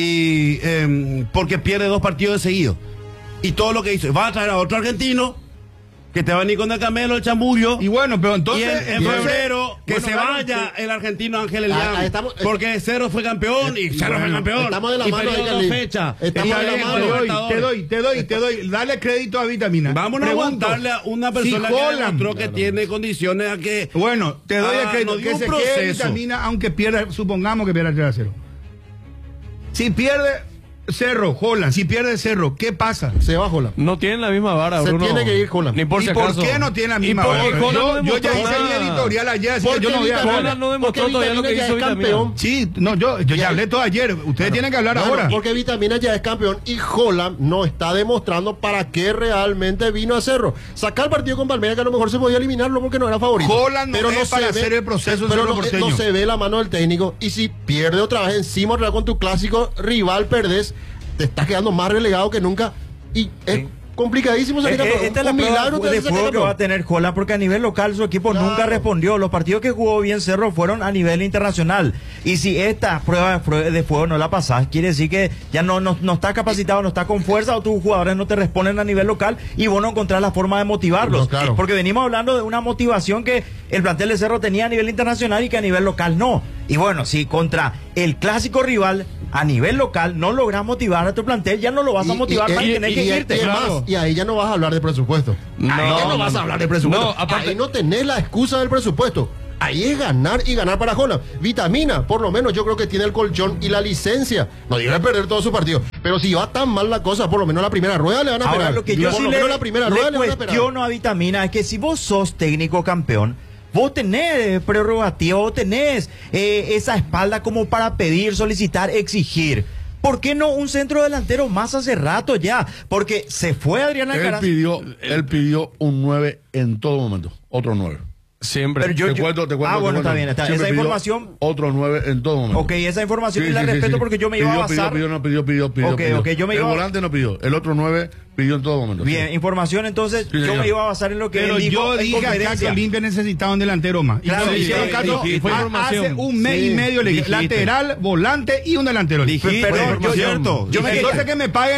Speaker 3: Y eh, porque pierde dos partidos de seguido. Y todo lo que hizo. Va a traer a otro argentino que te va a venir con el Camelo, el Chamullo.
Speaker 1: Y bueno, pero
Speaker 3: Y
Speaker 1: entonces,
Speaker 3: en, en
Speaker 1: entonces-
Speaker 3: febrero que
Speaker 1: bueno,
Speaker 3: se
Speaker 1: claro,
Speaker 3: vaya
Speaker 1: que-
Speaker 3: el argentino Ángel
Speaker 4: Ah,
Speaker 3: Elian.
Speaker 4: ahí estamos, eh,
Speaker 3: porque Cerro fue campeón y Cerro fue
Speaker 1: bueno,
Speaker 3: campeón.
Speaker 4: estamos de la
Speaker 3: y
Speaker 4: mano
Speaker 3: perdió
Speaker 4: ahí,
Speaker 3: dos
Speaker 4: Carlín.
Speaker 3: fechas.
Speaker 4: Estamos
Speaker 3: Está
Speaker 4: de la
Speaker 3: bien,
Speaker 4: mano.
Speaker 1: te doy,
Speaker 3: Libertadores.
Speaker 1: te doy, te doy, te doy, dale crédito a Vitamina.
Speaker 3: Vamos a
Speaker 1: Pregunto,
Speaker 3: aguantarle a una persona
Speaker 1: si
Speaker 3: que
Speaker 1: Holland-
Speaker 3: demostró que tiene condiciones a que.
Speaker 1: Bueno, te doy
Speaker 3: Ah,
Speaker 1: el crédito,
Speaker 3: nos
Speaker 1: que
Speaker 3: dio un
Speaker 1: se quede
Speaker 3: proceso.
Speaker 1: Vitamina, aunque pierda, supongamos que pierda tres a cero. Si pierde Cerro, Holland, si pierde Cerro, ¿qué pasa?
Speaker 4: Se va Holland.
Speaker 5: No tienen la misma vara,
Speaker 4: Se
Speaker 5: Bruno.
Speaker 4: tiene que ir Holland.
Speaker 5: Ni por
Speaker 1: ¿Y
Speaker 5: si
Speaker 1: por
Speaker 5: acaso.
Speaker 1: qué no tiene la misma
Speaker 5: ¿Y por
Speaker 1: vara?
Speaker 5: qué Holland
Speaker 1: Yo,
Speaker 5: no
Speaker 1: yo ya
Speaker 5: demostró
Speaker 1: hice mi
Speaker 5: nada?
Speaker 1: editorial ayer, así que
Speaker 4: Porque
Speaker 1: yo no voy a
Speaker 4: Vitamina-
Speaker 1: hablar.
Speaker 5: Holland no demostró
Speaker 4: porque
Speaker 5: todavía lo que
Speaker 4: Vitamina
Speaker 5: hizo
Speaker 4: ya es
Speaker 5: Vitamina.
Speaker 4: campeón.
Speaker 1: Sí, no, yo, yo ya
Speaker 4: Ya-
Speaker 1: hablé todo ayer. Ustedes tienen que hablar
Speaker 4: Bueno,
Speaker 1: ahora.
Speaker 4: porque Vitamina ya es campeón y Holland no está demostrando para qué realmente vino a Cerro. Sacar el partido con Palmeiras, que a lo mejor se podía eliminarlo porque no era favorito.
Speaker 1: Holland no es
Speaker 4: se
Speaker 1: para
Speaker 4: ve-
Speaker 1: hacer el proceso
Speaker 4: pero
Speaker 1: Cerro
Speaker 4: no,
Speaker 1: Porteño.
Speaker 4: no se ve la mano del técnico. Y si pierde otra vez encima otra vez con tu clásico rival, perdés, te estás quedando más relegado que nunca. Y es complicadísimo salir
Speaker 6: Eh,
Speaker 4: a
Speaker 6: eh, Esta es la
Speaker 4: un
Speaker 6: prueba
Speaker 4: milagro te
Speaker 6: de
Speaker 4: hace sacar
Speaker 6: fuego que
Speaker 4: campeón.
Speaker 6: va a tener Holland, porque a nivel local su equipo
Speaker 4: Claro.
Speaker 6: nunca respondió. Los partidos que jugó bien Cerro fueron a nivel internacional. Y si esta prueba de de fuego no la pasás, quiere decir que ya no, no, no está capacitado, no está con fuerza, o tus jugadores no te responden a nivel local y vos no encontrás la forma de motivarlos.
Speaker 4: No, claro.
Speaker 6: Porque venimos hablando de una motivación que el plantel de Cerro tenía a nivel internacional y que a nivel local no. Y bueno, si contra el clásico rival a nivel local no logras motivar a tu plantel, ya no lo vas a
Speaker 4: Y-
Speaker 6: motivar
Speaker 4: y-
Speaker 6: para
Speaker 4: y-
Speaker 6: tener
Speaker 4: y-
Speaker 6: que
Speaker 4: y-
Speaker 6: irte.
Speaker 4: y además,
Speaker 5: Claro.
Speaker 4: y ahí ya no vas a hablar de presupuesto.
Speaker 5: No,
Speaker 4: ahí ya no,
Speaker 5: no,
Speaker 4: vas
Speaker 5: no.
Speaker 4: a hablar de presupuesto.
Speaker 5: No, aparte-
Speaker 4: Ahí no tenés la excusa del presupuesto. Ahí es ganar y ganar para Holland. Vitamina, por lo menos yo creo que tiene el colchón y la licencia. No debe perder todo su partido. Pero si va tan mal la cosa, por lo menos la primera rueda le van a
Speaker 6: Ahora,
Speaker 4: esperar.
Speaker 6: lo que yo
Speaker 4: por
Speaker 6: sí
Speaker 4: lo
Speaker 6: le,
Speaker 4: menos la primera
Speaker 6: le
Speaker 4: rueda le van a esperar.
Speaker 6: cuestiono a Vitamina es que si vos sos técnico campeón, vos tenés prerrogativa, vos tenés eh, esa espalda como para pedir, solicitar, exigir. ¿Por qué no un centro delantero más hace rato ya? Porque se fue Adrián
Speaker 2: Él
Speaker 6: Alcaraz.
Speaker 2: pidió, él pidió un nueve en todo momento. Otro nueve.
Speaker 5: Siempre.
Speaker 6: Pero yo-
Speaker 2: te cuento, te cuento.
Speaker 6: ah,
Speaker 2: te
Speaker 6: bueno,
Speaker 2: cuento.
Speaker 6: está bien, está.
Speaker 2: Siempre
Speaker 6: Esa
Speaker 2: pidió
Speaker 6: información-
Speaker 2: Otro nueve en todo momento.
Speaker 6: Ok, esa información
Speaker 2: Sí,
Speaker 6: y la
Speaker 2: sí, sí,
Speaker 6: respeto
Speaker 2: sí.
Speaker 6: porque yo me iba
Speaker 2: Pidió,
Speaker 6: a basar.
Speaker 2: Pidió, pidió, no pidió, pidió, pidió.
Speaker 6: Ok,
Speaker 2: pidió.
Speaker 6: ok, yo me iba
Speaker 2: El
Speaker 6: a-
Speaker 2: volante no pidió. El otro nueve pidió en todo momento.
Speaker 6: Bien,
Speaker 2: sí.
Speaker 6: información entonces,
Speaker 2: Sí,
Speaker 6: yo
Speaker 2: señor.
Speaker 6: me iba a basar en lo que
Speaker 1: Pero
Speaker 6: él dijo
Speaker 1: yo
Speaker 6: en
Speaker 1: dije acá que
Speaker 6: conferencia.
Speaker 1: Olimpia necesitaba un delantero más.
Speaker 6: Claro,
Speaker 1: y no le
Speaker 6: sí,
Speaker 1: hicieron
Speaker 6: sí,
Speaker 1: caso.
Speaker 5: dijiste, fue
Speaker 1: Ha-
Speaker 5: información.
Speaker 1: Hace un mes
Speaker 4: Sí,
Speaker 1: y medio le dije,
Speaker 5: dijiste.
Speaker 1: lateral, volante y un delantero.
Speaker 5: Dijiste,
Speaker 1: Perdón, yo-
Speaker 5: información.
Speaker 1: yo, yo me
Speaker 6: Dijiste.
Speaker 1: entonces que me paguen